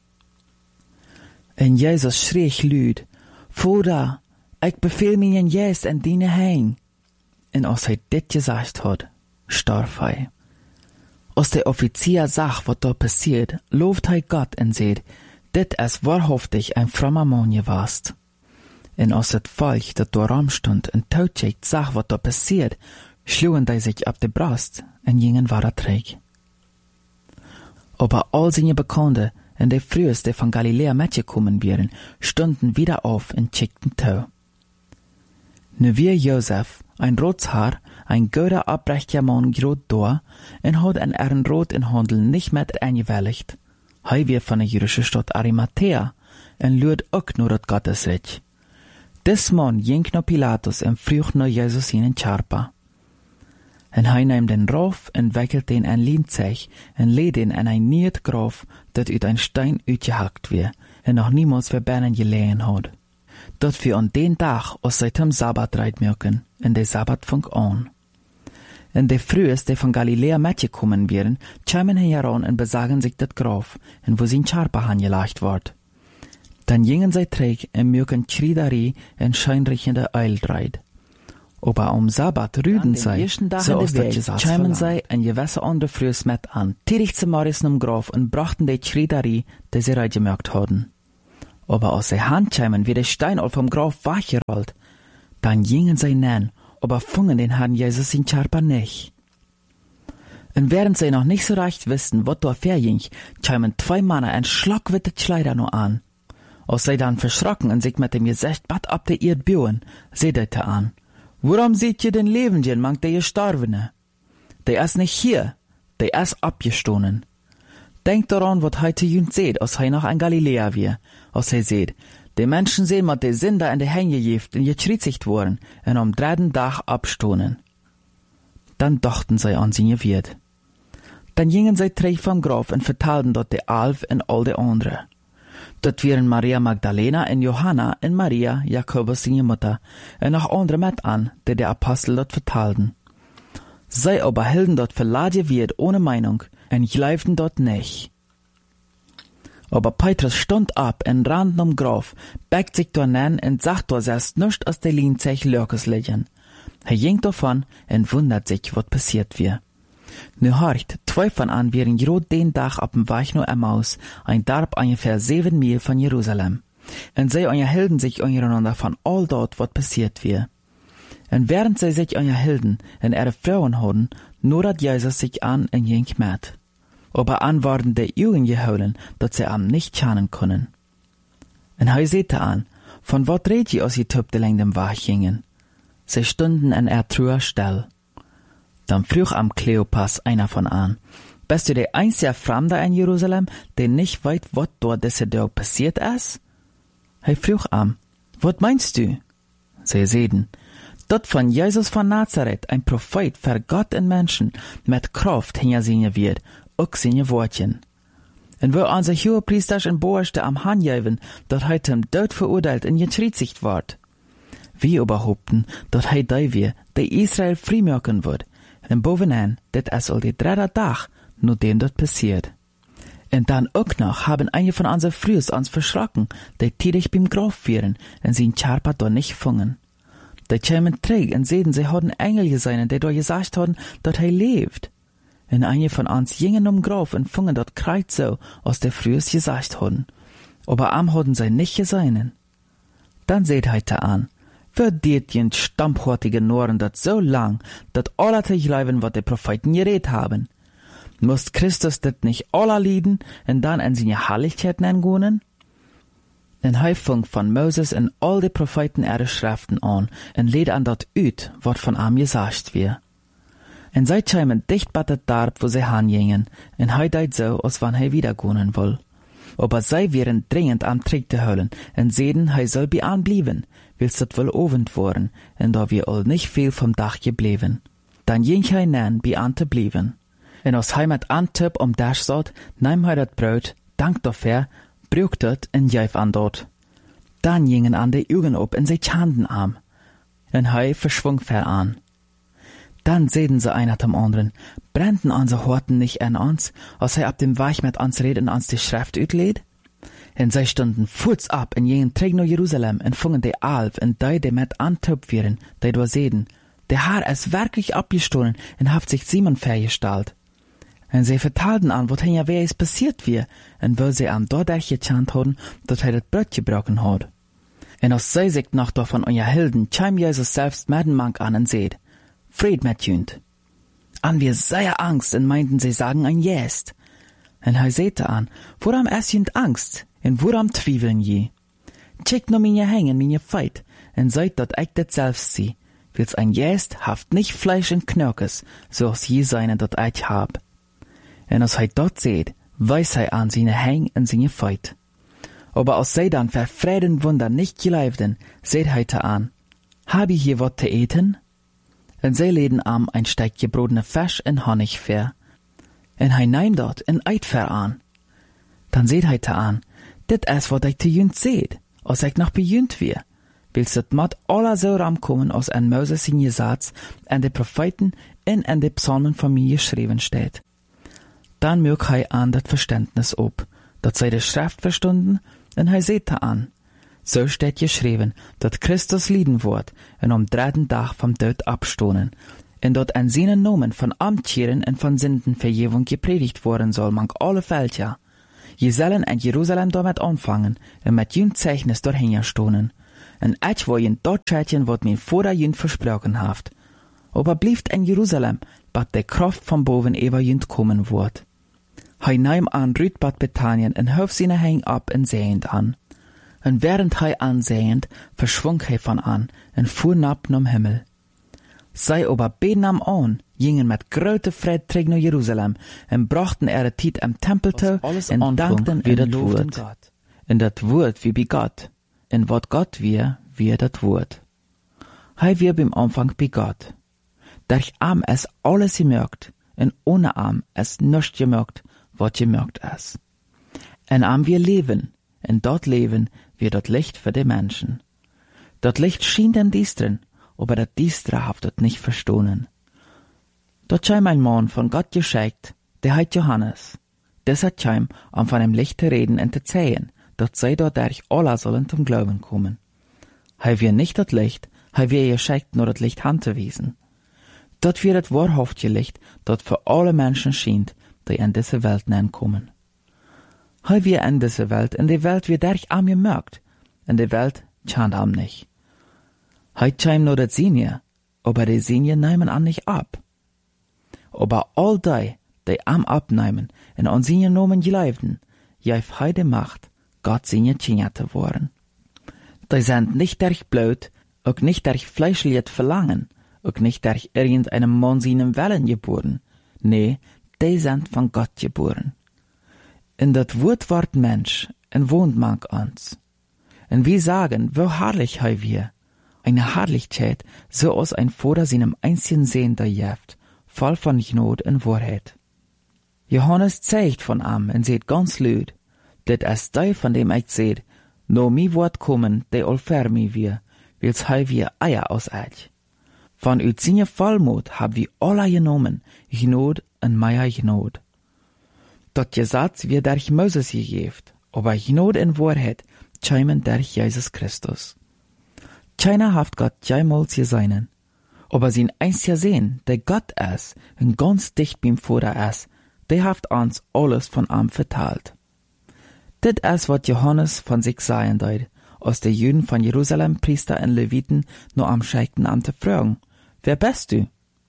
Und Jesus schrie laut, Vater, ich befehl mir in Jes en diene hein. Und als hij dit gesagt hat, starb hij. Als der Offizier sah, was da passiert, lobt hij Gott und sagt, dit ist wahrhaftig ein frommer Mann gewast. Und als het Volk, dat da rumstund und tautschickt, sah, was da passiert, schlugen die sich ab die Brust und gingen weiter träg. Aber all seine Bekannte und die Frühes, die von Galiläa mitgekommen wären, stunden wieder auf und schickten Tau. Nu wie Josef, ein Rotshaar, ein guter abrechter Mann grot da, und hat an ihren Rot in Handel nicht mehr eingewilligt. Hij wie von der jüdischen Stadt Arimathea, und lürt auch nur das Gottesreich. Des Mann ging nach Pilatus und frug nach Jesus in Charpa. En hij nahm den Rauf und wickelt den ein Lienzeug und lädt den in ein niet Graf, dat uit ein Stein uitgehackt wird, und noch niemals verbannen gelegen hat. Dat wir an den Tag aus seit Sabbat reit merken, und der Sabbat fang an. Und die Frühes, die von Galiläa mitgekommen wären, kämen heran und besagen sich dat Graf, und wo sein Charpa angelegt ward. Dan gingen zij terug en mögen Chridari en scheinriechende Eildreid. Aber Sabbat rüden zij, zoals dat Jezus chamen zij en gewisse andere Frühs met aan, tirig zu Morrison Graf en brachten die Chridari, die sie reitgemerkt hadden. Aber als sie handchamen, wie der Stein all vom Graf wachgerollt, dann gingen sie nähen, aber fungen den Herrn Jesus in Charpa nicht. Und während sie noch nicht so recht wussten, was da verging, chamen 2 Männer ein schlagwitte Kleider nur an. Als sie dann verschrocken und sich mit dem Gesicht bad ab der Erd bühen, sedete an. Warum seht ihr den Lebenden, mang der Gestorbene? Der ist nicht hier, der ist abgestohlen. Denkt daran, was heute jüngst seht, als er noch ein Galiläer wir, als er seht, die Menschen sehen, mit die Sünder in die Hänge gejeft und gekreuzigt worden, und am 3. Tag abstohlen. Dann dachten sie an sie wird. Dann gingen sie zurück vom Grab und vertalten dort die 11 und all die anderen. Dort waren Maria Magdalena und Johanna und Maria, Jakobus seine Mutter, und noch andere mit an, die Apostel dort vertalten. Sie aber hielten dort verladen wird ohne Meinung und glaubten dort nicht. Aber Petrus stund ab und rannte um Graf, beckt sich dort an und sagt dort erst nichts aus der Lienzech Lörkes liegen. Er ging davon und wundert sich, was passiert wir. Nu horcht, 2 von an wären grad den Tag ab dem Weg nur Emmaus, ein Darb ungefähr 7 Mil von Jerusalem. Und sie unterhielten sich untereinander von all dort, was passiert wir. Und während sie sich unterhielten und ihre Frauen hatten, nur dat Jesus sich an und ging mit. Aber an waren die Jungen geholen, dat sie am nicht schauen können. Und er sagte an, von wat red ihr, als ihr Typ die lang dem Weg gingen? Sie stunden an truer still. Dann frug am Kleopas einer von an, bist du der einzige Fremde in Jerusalem, der nicht weiß, was dort diese Tag passiert ist? Er frug am, was meinst du? Sie sehen, dort von Jesus von Nazareth, ein Prophet für Gott und Menschen, mit Kraft hingesehen wird, auch seine Wortchen. Und wo unser Hohepriester und Boerste am Handgeben, dort heute zum Tod verurteilt und gekreuzigt wird. Wir überhaupten, dort heute da wir, der Israel freimachen wird. Und bovenaan, dit is al die 3. Tag, nur dem dort passiert. Und dann auch noch haben einige von unseren Frühs uns verschrocken, die tidig beim Graf wären, und sie in Charpa dort nicht fungen. Die kämen träg und sehen, sie hatten Engel gesehen, die dort gesagt hatten, dass er lebt. Und einige von uns gingen um Graf und fungen dort kreuz so, als der Frühs gesagt hatten. Aber am hatten sie nicht gesehen. Dann seht heute an, verdient jen stampfhortige Noren dat so lang, dat alle te glauben, wat de Propheten geredet haben. Muss Christus dit nicht alle lieden und dann in seine Herrlichkeit nennen? En hij fing von Moses und all die Propheten ihre Schriften an und lädt an dat uit, wat von ihm gesagt wird. En zij kämen dicht bei dat Darb, wo sie hingingen, und hij deit so, als wann hij wieder gehen will. Aber sie wären dringend am Trick zu holen und sehen, hij soll bei anblieben, willst dat wohl Abend worden, und da wir all nicht viel vom Dach geblieben. Dann ging hij nähen, bei an zu blieben. Und als hij mit Antip Dash satt, nahm hij dat Brot, dank dafür, brücht het und gaf an dort. Dann gingen an die Augen op und sie Handen am. Und hij verschwung ver an. Dann sehen sie einer zum anderen, brennten unsere Horten nicht an uns, als hij ab dem Weg mit uns redet und uns die Schrift utlädt? Und sie stunden fuß ab und gingen träg nach Jerusalem und fungen die 11 und die mit antöp wären, die dort sehen. Der Herr ist wirklich abgestohlen und hat sich Simon vergestellt. Und sie vertalten an, was hier wer ist passiert wir, und wo sie am dort gechant haben, dass er das Brot gebrochen hat. Und als sie sich noch davon unterhielten, kam Jesus selbst mit dem Mank an und seht, Fried mit jünd. An wir sehr Angst und meinten, sie sagen ein Jest. Und er sagte an, woran ist jünd Angst, und woran zwiefeln je? Checkt nur meine Hängen, meine Feit, und seid dort echt das selbst sie, wils ein Jest haft nicht Fleisch und Knöckes, so als je seine dort echt hab. Und als er dort seht, weiß er an seine Hängen und seine Feit. Aber als sie dann für Frieden Wunder nicht geleibten, seht er an, hab ich hier wat zu eten? Und sie läden am ein Steig gebrodene Fisch und Honig fair. Und er nahm dort ein Eid fair an. Dann seht er an, dit is wat ich zu jünd seht, als ich noch bejünd wir. Willst dat mat aller so ramkommen, als an Moses in Gesetz, an de Propheten und an de Psalmen von mir geschrieben steht. Dann mög er an dat Verständnis ob, dat sie die Schrift verstunden En hij zette aan, so steht geschreven, dat Christus lieden wordt en om 3 dag vom dood abstonen, en dat an seinen Namen von Amtscheren en von Sündenvergebung gepredigt worden soll, mank alle Völker. Je zullen in Jerusalem damit anfangen, en met jün Zeichnis doorheen stonen. En etch wo jün dort schetjen, wat min vorder jün versprochen haft. Aber blieft in Jerusalem, bat de Kraft von boven über jün kommen wordt. Hij nahm an Rüd bad Bethanien en hof seine Heng ab en sehend an. En während hij ansehend, verschwunk hij van an en fuhr nab nom Himmel. Zij aber beden am an, gingen met grote Fred terug naar Jerusalem en brachten ihre Tiet am Tempel toe en dankten en loofden Gott. En dat woord wie bij Gott, en wat Gott wie dat woord. Hij wie beim Anfang bij Gott. Durch Arm es alles gemerkt, en ohne Arm es nichts gemerkt, wat gemerkt es. En Arm wir leben, en dat Leben wie dat Licht für die Menschen. Dat Licht schien dem Diestren, aber dat Diestre haft het nicht verstohlen. Dort scheim ein Mann von Gott geschickt, der heit Johannes. Des hat scheim, um von dem Licht zu reden und zu zählen, dort sei dort durch alle sollen zum Glauben kommen. Hei wir nicht dat Licht, hei wir geschickt nur dat Licht handzuwiesen. Dort wird das wahrhaftige Licht, dort für alle Menschen schient, die in diese Welt kommen. Hei wir in diese Welt, in die Welt wird durch am gemerkt, in die Welt schant am nicht. Hei scheim nur dat Sinje, aber die Sinje nehmen an nicht ab. Aber all die am abnehmen en an Sinje nomen geleifden, jäf hei de Macht, Gott Sinje tschinja te worden. Die sind nicht durch Blut, auch nicht durch fleischliches Verlangen, auch nicht durch irgendeinem Mann seinen Willen geboren. Nee, die sind von Gott geboren. In dat Wort ward Mensch en wohnt mank uns. En wir sagen, wo herrlich hei wir, eine Herrlichkeit, so aus ein Vater seinem einzigen Sehn da jäft, voll von Gnade und Wahrheit. Johannes zeigt von am und seht ganz lüd, dat es die von dem ich seht, no mi Wort kommen, de all fer mi wir, wils hei wir Eier aus eich. Von ut seine Vollmut hab wir alle genommen, Gnade und meier Gnade. Dat Gesetz wird durch Moses gegeft, aber Gnade und Wahrheit scheimen durch Jesus Christus. Keiner haft Gott jemals gesehen, aber sein einziger Sehn, der Gott ist und ganz dicht beim Vater ist, der haft uns alles von ihm verteilt. Dit ist, was Johannes von sich sagen deut, als die Juden von Jerusalem, Priester und Leviten, nur am Scheikten am zu fragen, wer bist du?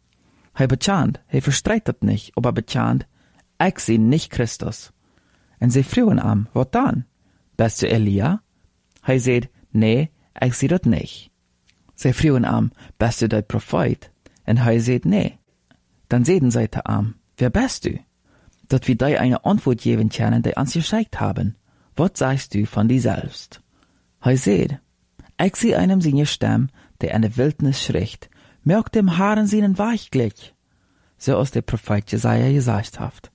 Hei bekannt, hei verstreitet nicht, aber bekannt, ich seh nicht Christus. Und sie fragen am, was dann? Bist du Elia? Hei seht, nee, ich seh dat nicht. Sie fragen am, bist du der Prophet? Und hei seht, nee. Dann sehen sie am, wer bist du? Dat wir dir eine Antwort geben können, die uns geschickt haben. Was sagst du von dir selbst? Hei seht, ich seh einem seine Stimme, der in der Wildnis schricht, merkt dem Haaren seinen Weichglück, so als der Prophet Jesaja gesagt hat.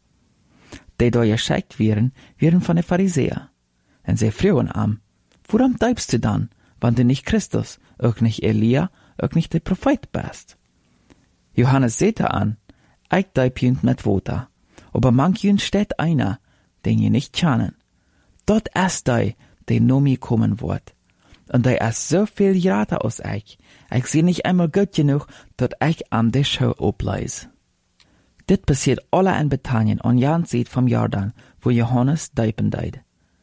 Die da geschickt werden von den Pharisäern. Und sie fragen am, warum bleibst du dann, wenn du nicht Christus, auch nicht Elia, auch nicht der Prophet bist? Johannes seht an, ich bleib jünd mit Wota, aber manch jünd steht einer, den je nicht kennen. Dort ist der no mi kommen wird. Und der ist so viel grater aus ich seh nicht einmal gut genug, dat ich an der Schau obleis. Dit passiert alle in Bethanien an Jan seht vom Jordan, wo Johannes deipen deit.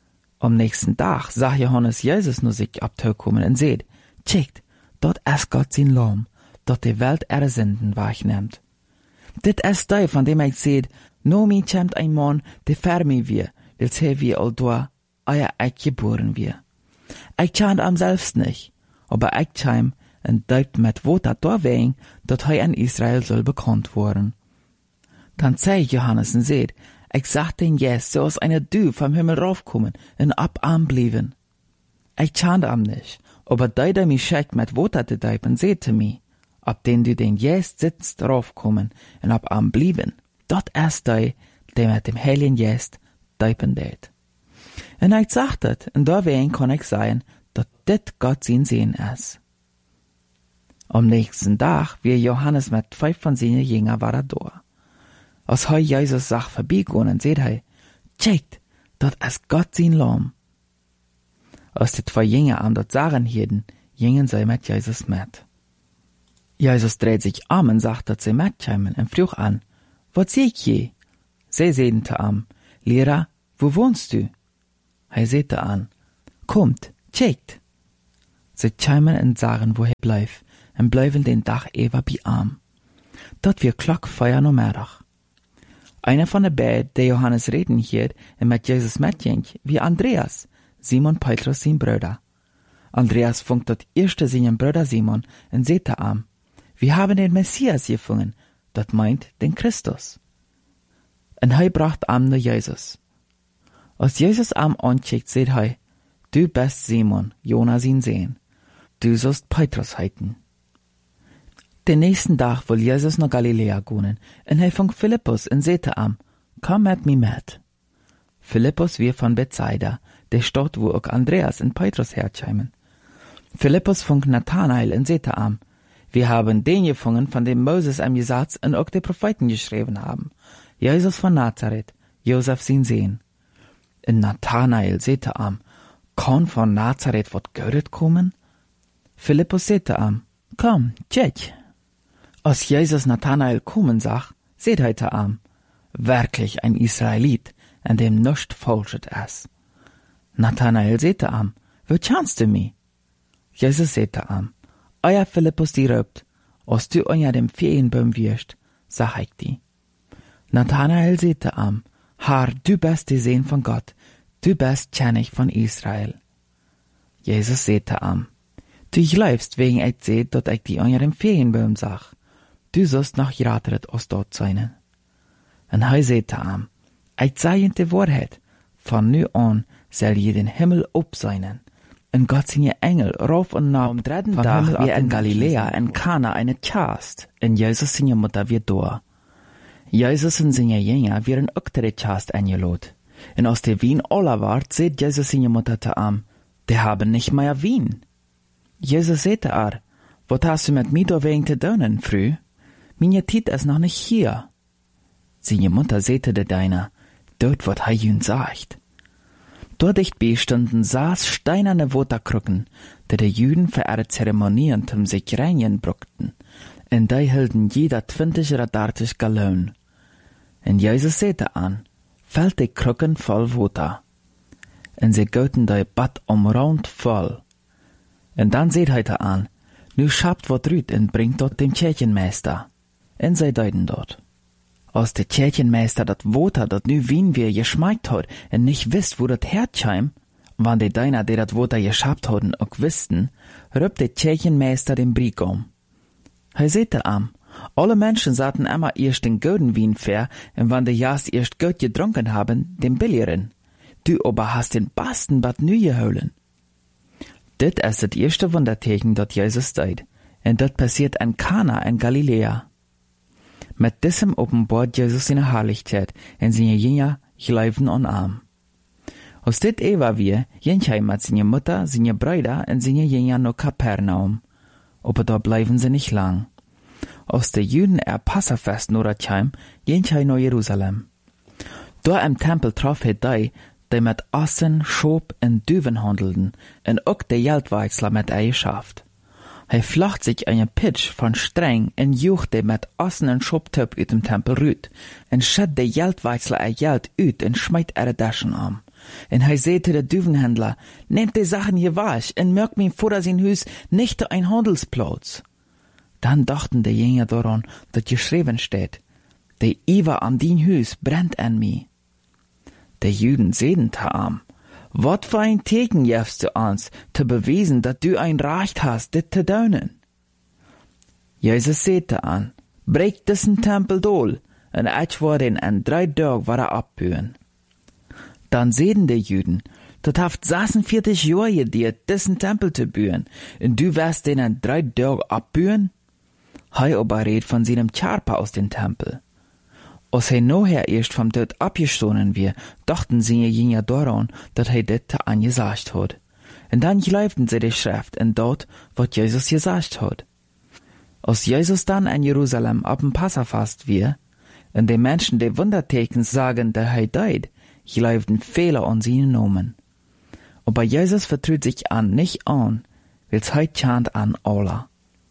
Am nächsten Tag sah Johannes Jesus nur sich abtaukommen und seht, checkt, dort ist Gott sein Lamm, dort die Welt ihre Sünden wahrnimmt. Dit ist der, von dem ich seht, no mi kämmt ein Mann, der fer mi wir, wils he wie all doa, euer ich geboren wir. Ich kennt am selbst nicht, aber ich käm und deipt mit Wota da wegen, dort he in Israel soll bekannt worden. Dann zei Johannes und seht, ich sag den Jes, so aus einer Dü vom Himmel raufkommen und ab am blieben. Ich kennt am nicht, aber der mich schickt mit Wota te deipen, seht mi, ab den du den Jes sitzt raufkommen und ab am blieben. Dort ist der mit dem Heiligen Jes deipen det. Und ich sag dat, und da wen kann ich sagen, dat dit Gott sein Sehen ist. Am nächsten Tag, wie Johannes mit 5 von seinen Jüngern war da. Als hei Jesus sach vorbeigegangen, seht hei, checkt, dat ist Gott sein Lamm. Als die 2 Jünger an dort sagen hielten, gingen sie mit Jesus mit. Jesus dreht sich um und sagt, dass sie mitkommen und frug an, was sehe ich je? Sie sehen am, Lehrer, wo wohnst du? Er sagte an, kommt, checkt. Sie kommen und sagen, wo er bleibt, und bleiben den Tag über bei ihm. Dort wir Klock feiern no Mittag. Einer von den beiden, der Johannes reden hielt und mit Jesus mitging, wie Andreas, Simon Petrus sein Bruder. Andreas funkt dort erste seinen Bruder Simon und sagte ihm, wir haben den Messias gefunden, das meint den Christus. Und er bracht ihm nur Jesus. Als Jesus ihm ancheckt, sagt er, du bist Simon, Jonas ihn sehen. Du sollst Petrus heiten. Den nächsten Tag will Jesus nach Galiläa gehen, und er fängt Philippus und sagte ihm, komm mit mir mit. Philippus wir von Bethsaida, der Stadt, wo auch Andreas und Petrus herkommen. Philippus fängt Nathanael und sagte ihm, wir haben den gefunden, von dem Moses im Gesetz und auch die Propheten geschrieben haben. Jesus von Nazareth, Josef sein Sohn. Und Nathanael sagte ihm, kann von Nazareth was Gutes kommen? Philippus sagte ihm, komm, check. Als Jesus Nathanael kommen sah, seht er ihm, wirklich ein Israelit, an dem nichts Falsches ist. Nathanael sagte ihm, wo kennst du mich? Jesus sagte ihm, euer Philippus die raubt, als du unter dem Feigenbaum wirst, sag ich dir. Nathanael sagte ihm, Herr, du bist der Sohn von Gott, du bist König von Israel. Jesus sagte ihm, du glaubst, wegen ich sehe, dass ich die unter dem Feigenbaum sag. Du sollst noch geratet aus dort sein. Und er sagte ihm, ich sage die Wahrheit, von nu an soll je den Himmel sein. Und Gott seine Engel rauf und nach am 3. Tag wie in Galiläa in Kana eine Chast, und Jesus seine Mutter wird da. Jesus und seine Jünger werden auch der Chast eingeladen. Und als der Wein alle war, sagt Jesus seine Mutter zu ihm, die haben nicht mehr Wein. Jesus sagte was hast du mit mir da wegen zu tun, früh? Meine Zeit ist noch nicht hier. Seine Mutter sagte der Deiner, dort wird er ihnen sagt. Dort dichtbei standen saß steinerne Waterkrucken, die die Juden für ihre Zeremonien zum sich reinigen brauchten, und die hielten jeder 20 oder 30 Gallonen. Und Jesus sagte an, fällt die Krücken voll Wasser. Und sie goten die Bad umrund voll. Und dann seht er an, nu schabt wat rüt und bringt dort dem Kirchenmeister. Und sie deuten dort. Als der Kirchenmeister dat Water, dat nu Wien wir geschmeckt hat, und nicht wisst, wo dat herkam, wann die Deiner, die dat Water geschabt hatten, auch wüssten, rübt der Kirchenmeister den Brieg um. Er sagte alle Menschen saten immer erst den guten Wien fair, und wann die Jas erst gut getrunken haben, den billigeren. Du aber hast den besten Bad nu geholen. Dit ist das erste Wunderteichen, dat Jesus deut, und dat passiert in Kana in Galiläa. Mit diesem offenbart Jesus seine Herrlichkeit, und seine Jünger glauben an ihm. Aus dit war wir, gehen mit seiner Mutter, seine Brüder und seine Jünger nach Kapernaum. Aber da bleiben sie nicht lang. Aus der Juden Passafest Noratheim, gehen nach Jerusalem. Da im Tempel traf die mit Assen, Schob und Düven handelten, und auch der Geldwechsler mit Eigenschaft. Er flacht sich einen Pitch von Streng und juchte mit Assen und Schobtöp uit dem Tempel rüt, und schädt der Geldwechsler ein Geld ut und schmeit ihre Taschen an. Und er sagte der Düvenhändler, nehmt die Sachen hier wasch und merkt mir vor sein Hus nicht ein Handelsplatz. Dann dachten die Jünger daran, dass geschrieben steht, der Iver an din Hus brennt an mir. Die Juden sehen am, wat für ein Teken gibst du uns, zu beweisen, dass du ein Recht hast, dit zu tun? Jesus sagte an, brech diesen Tempel dohl, und ich werde ihn in 3 Tagen wieder abbühen. Dann sehen die Juden, dat haft 46 Jahre dir, diesen Tempel zu bühen, und du wirst den in 3 Tagen abbühen? Hei aber red von seinem Charpa aus dem Tempel. Als er nachher erst vom Tod abgestoßen wir, dachten sie Jünger daran, dass er das angesagt hat. Und dann glaubten sie die Schrift und dort, was Jesus gesagt hat. Als Jesus dann in Jerusalem ab dem Passafast wir, und die Menschen die Wunderteken sagen, dass er deut, glaubten viele an seinen Namen. Aber Jesus vertraut sich an nicht an, weil's heut chant an Allah.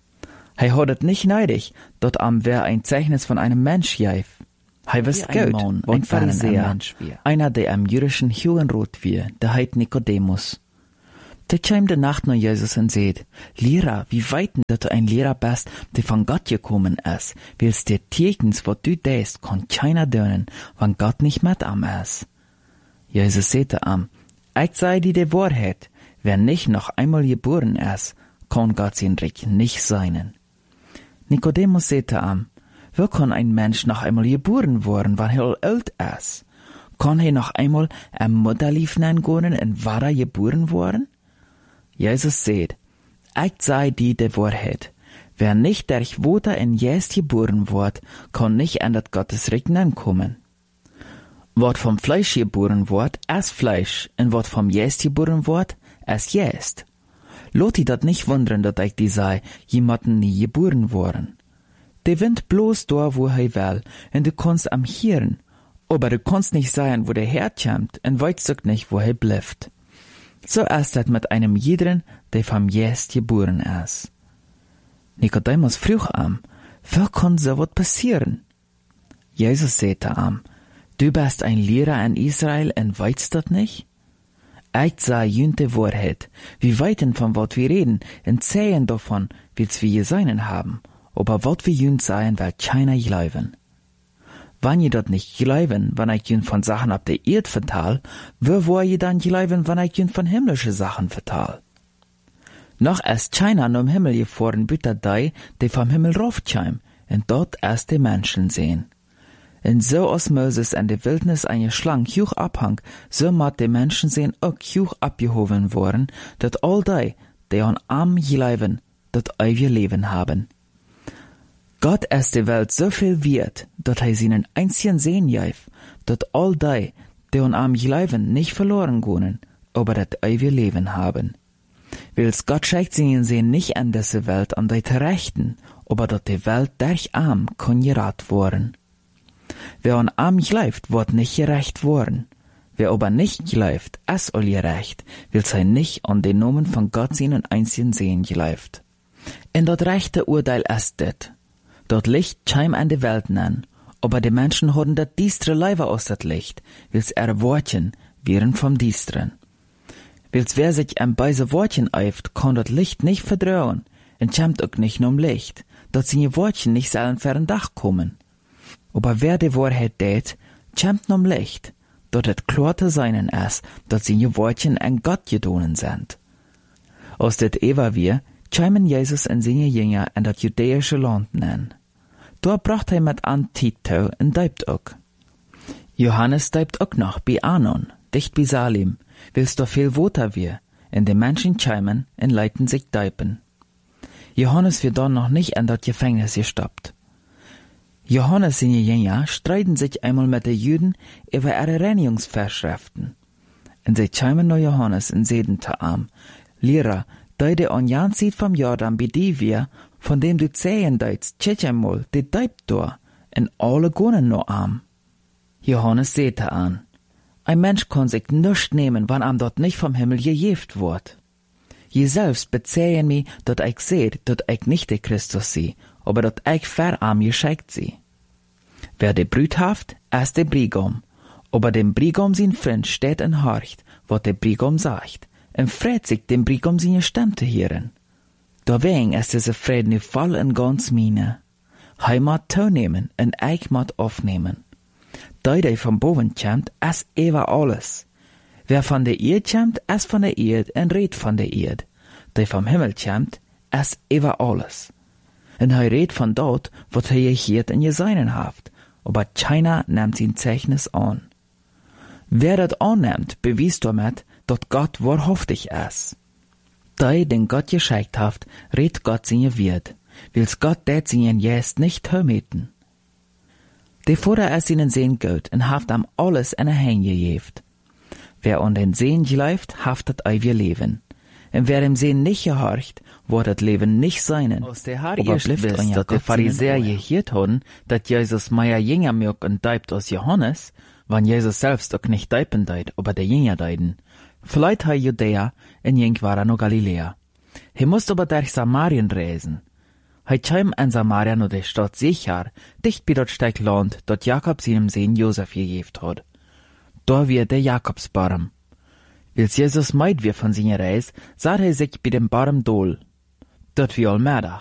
Hat het nicht neidig, dort am wär ein Zeichnis von einem Mensch jäf. Wist gut, ein Pharisäer, einer, der am jüdischen Judenrot wir, der heit Nikodemus. Der käm de Nacht nach Jesus und seht, Lehrer, wie weiten, dass du ein Lehrer bist, der von Gott gekommen ist, willst dir Tekens, wat du deist, kann keiner dönen, wann Gott nicht mit am ist. Jesus sagte am, ich sei die Wahrheit, wer nicht noch einmal geboren ist, kann Gott sein Reich nicht seinen. Nikodemus sagte am, wie kann ein Mensch noch einmal geboren worden, wann er alt ist? Kann er noch einmal ein Mutterlief nennen und war er geboren worden? Jesus sagt, ich sei die Wahrheit. Wer nicht durch Wasser in Jest geboren wird, kann nicht an das Gottes Reich kommen. Wat vom Fleisch geboren wird, ist Fleisch, und wat vom Jest geboren wird, ist Jest. Lot die dat nicht wundern, dat ich die sei, jemanden nie geboren worden. Der Wind bloß da, wo er will, und du kannst am Hören, aber du kannst nicht sagen, wo der herkommt, und weißt auch nicht, wo er bleibt. So ist das mit einem jeden, der vom Jest geboren ist. Nikodemus frug am, wie kann so was passieren? Jesus sagte am, du bist ein Lehrer in Israel und weißt das nicht? Ich sage jünt Wahrheit, wir weiten von wat wir reden und zählen davon, wie's wir seinen haben, aber wat wir jünt sagen, will keiner glauben. Wenn ihr dort nicht glauben, wenn ich jünt von Sachen ab der Erd vertal, wo wollt ihr dann glauben, wenn ich jünt von himmlische Sachen vertal? Noch ist keiner nur im Himmel gefahren, bitte die vom Himmel raufkäm, und dort erst die Menschen sehen. Und so aus Moses in der Wildnis eine Schlange hoch abhang, so mat die Menschen sehen auch hoch abgehoben worden, dat all die an am glauben, dat ewige Leben haben. Gott ist die Welt so viel wert, dat seinen einzigen Sehen jäf, dat all die an am glauben, nicht verloren gehen, aber dat ewige Leben haben. Wils Gott schickt seinen Sehen nicht an diese Welt an die Rechten, aber dat die Welt durch arm kann gerat worden. Wer an arm glaubt, wird nicht gerecht worden. Wer aber nicht glaubt, es all gerecht, will sei nicht an den Namen von Gott seinen einzigen Sehen glaubt. In dat rechte Urteil ist det. Dort Licht scheim an die Welt nennen, aber die Menschen haben dat diestre Leiber aus dat Licht, wils Wortchen wären vom Diestren. Wils wer sich am beise Wortchen eift, kann dat Licht nicht verdröhen, und schämt auch nicht nur Licht, dort seine Wortchen nicht sollen fern Dach kommen. Aber wer die Wahrheit tät, schämt nur Licht, dort et klar zu seinen ist, dort seine Wortchen an Gott gedonen sind. Aus det Eva wir, schämen Jesus und seine Jünger in das jüdische Land nennen. Dort bracht er mit an Tito und deibt auch. Johannes deibt auch noch bei Anon, dicht bei Salim, willst du viel Water wir, und die Menschen schämen und leiten sich deipen. Johannes wird dann noch nicht in das Gefängnis gestoppt. Johannes seine Jünger streiten sich einmal mit den Juden über ihre Reinigungsvorschriften. Und sie schämen nach Johannes und sehen zu ihm, Lehrer, der an Jan sieht vom Jordan bei die wir, von dem du zählen deitst, tschetschemol, die deibt da, und alle gehen nur am. Johannes sehte an, ein Mensch kann sich nichts nehmen, wann am dort nicht vom Himmel gejeft wird. Je selbst bezähen mi, dat ich seht, dat ich nicht der Christus sie, aber dat ich ver am geschickt sie. Wer de Brüt haft, ist der Brigom, aber dem Brigom sin Freund steht en horcht, wat der Brigom sagt, und freut sich dem Brigom seine Stimme zu hören. Deswegen ist diese Frieden nu voll en ganz mine. Hij mat toenemen en ich mat aufnehmen. Die von boven kommt, ist ever alles. Wer von der Erde kommt, ist von der Erde und redt von der Erde. Die vom Himmel kommt, ist ever alles. Und er redt von dort, wat er hier in seinen haft, aber keiner nimmt sein Zeichnis an. Wer das annimmt, beweist damit, dass Gott wahrhaftig ist. Die, den Gott geschickt haft, redt Gott seine Wert, wils Gott det seinen Jest nicht hömeten. Der Vater es ihnen sehen gut und haft am alles in der Hand gegeben. Wer an den Sehen gläuft, haft das ewige Leben. Und wer dem Sehen nicht gehorcht, wird das Leben nicht seinen. Aus der Haar aber blifft an dass die Pharisäer gehört haben, dass Jesus mehr Jünger mögt und deibt aus Johannes, wann Jesus selbst auch nicht deipen deit, aber der Jünger deiden. Vielleicht hei Judäa en jink war no Galiläa. He musst aber durch Samarien reisen. Hei käm an Samaria no de Stadt Sichar, dicht bei dort steig Land, dort Jakob seinem Sohn Josef gegeft hat. Da wir der Jakobsbaum. Wils Jesus meid wir von seiner Reis, saht sich bei dem Baum dol. Dort wie allmädig.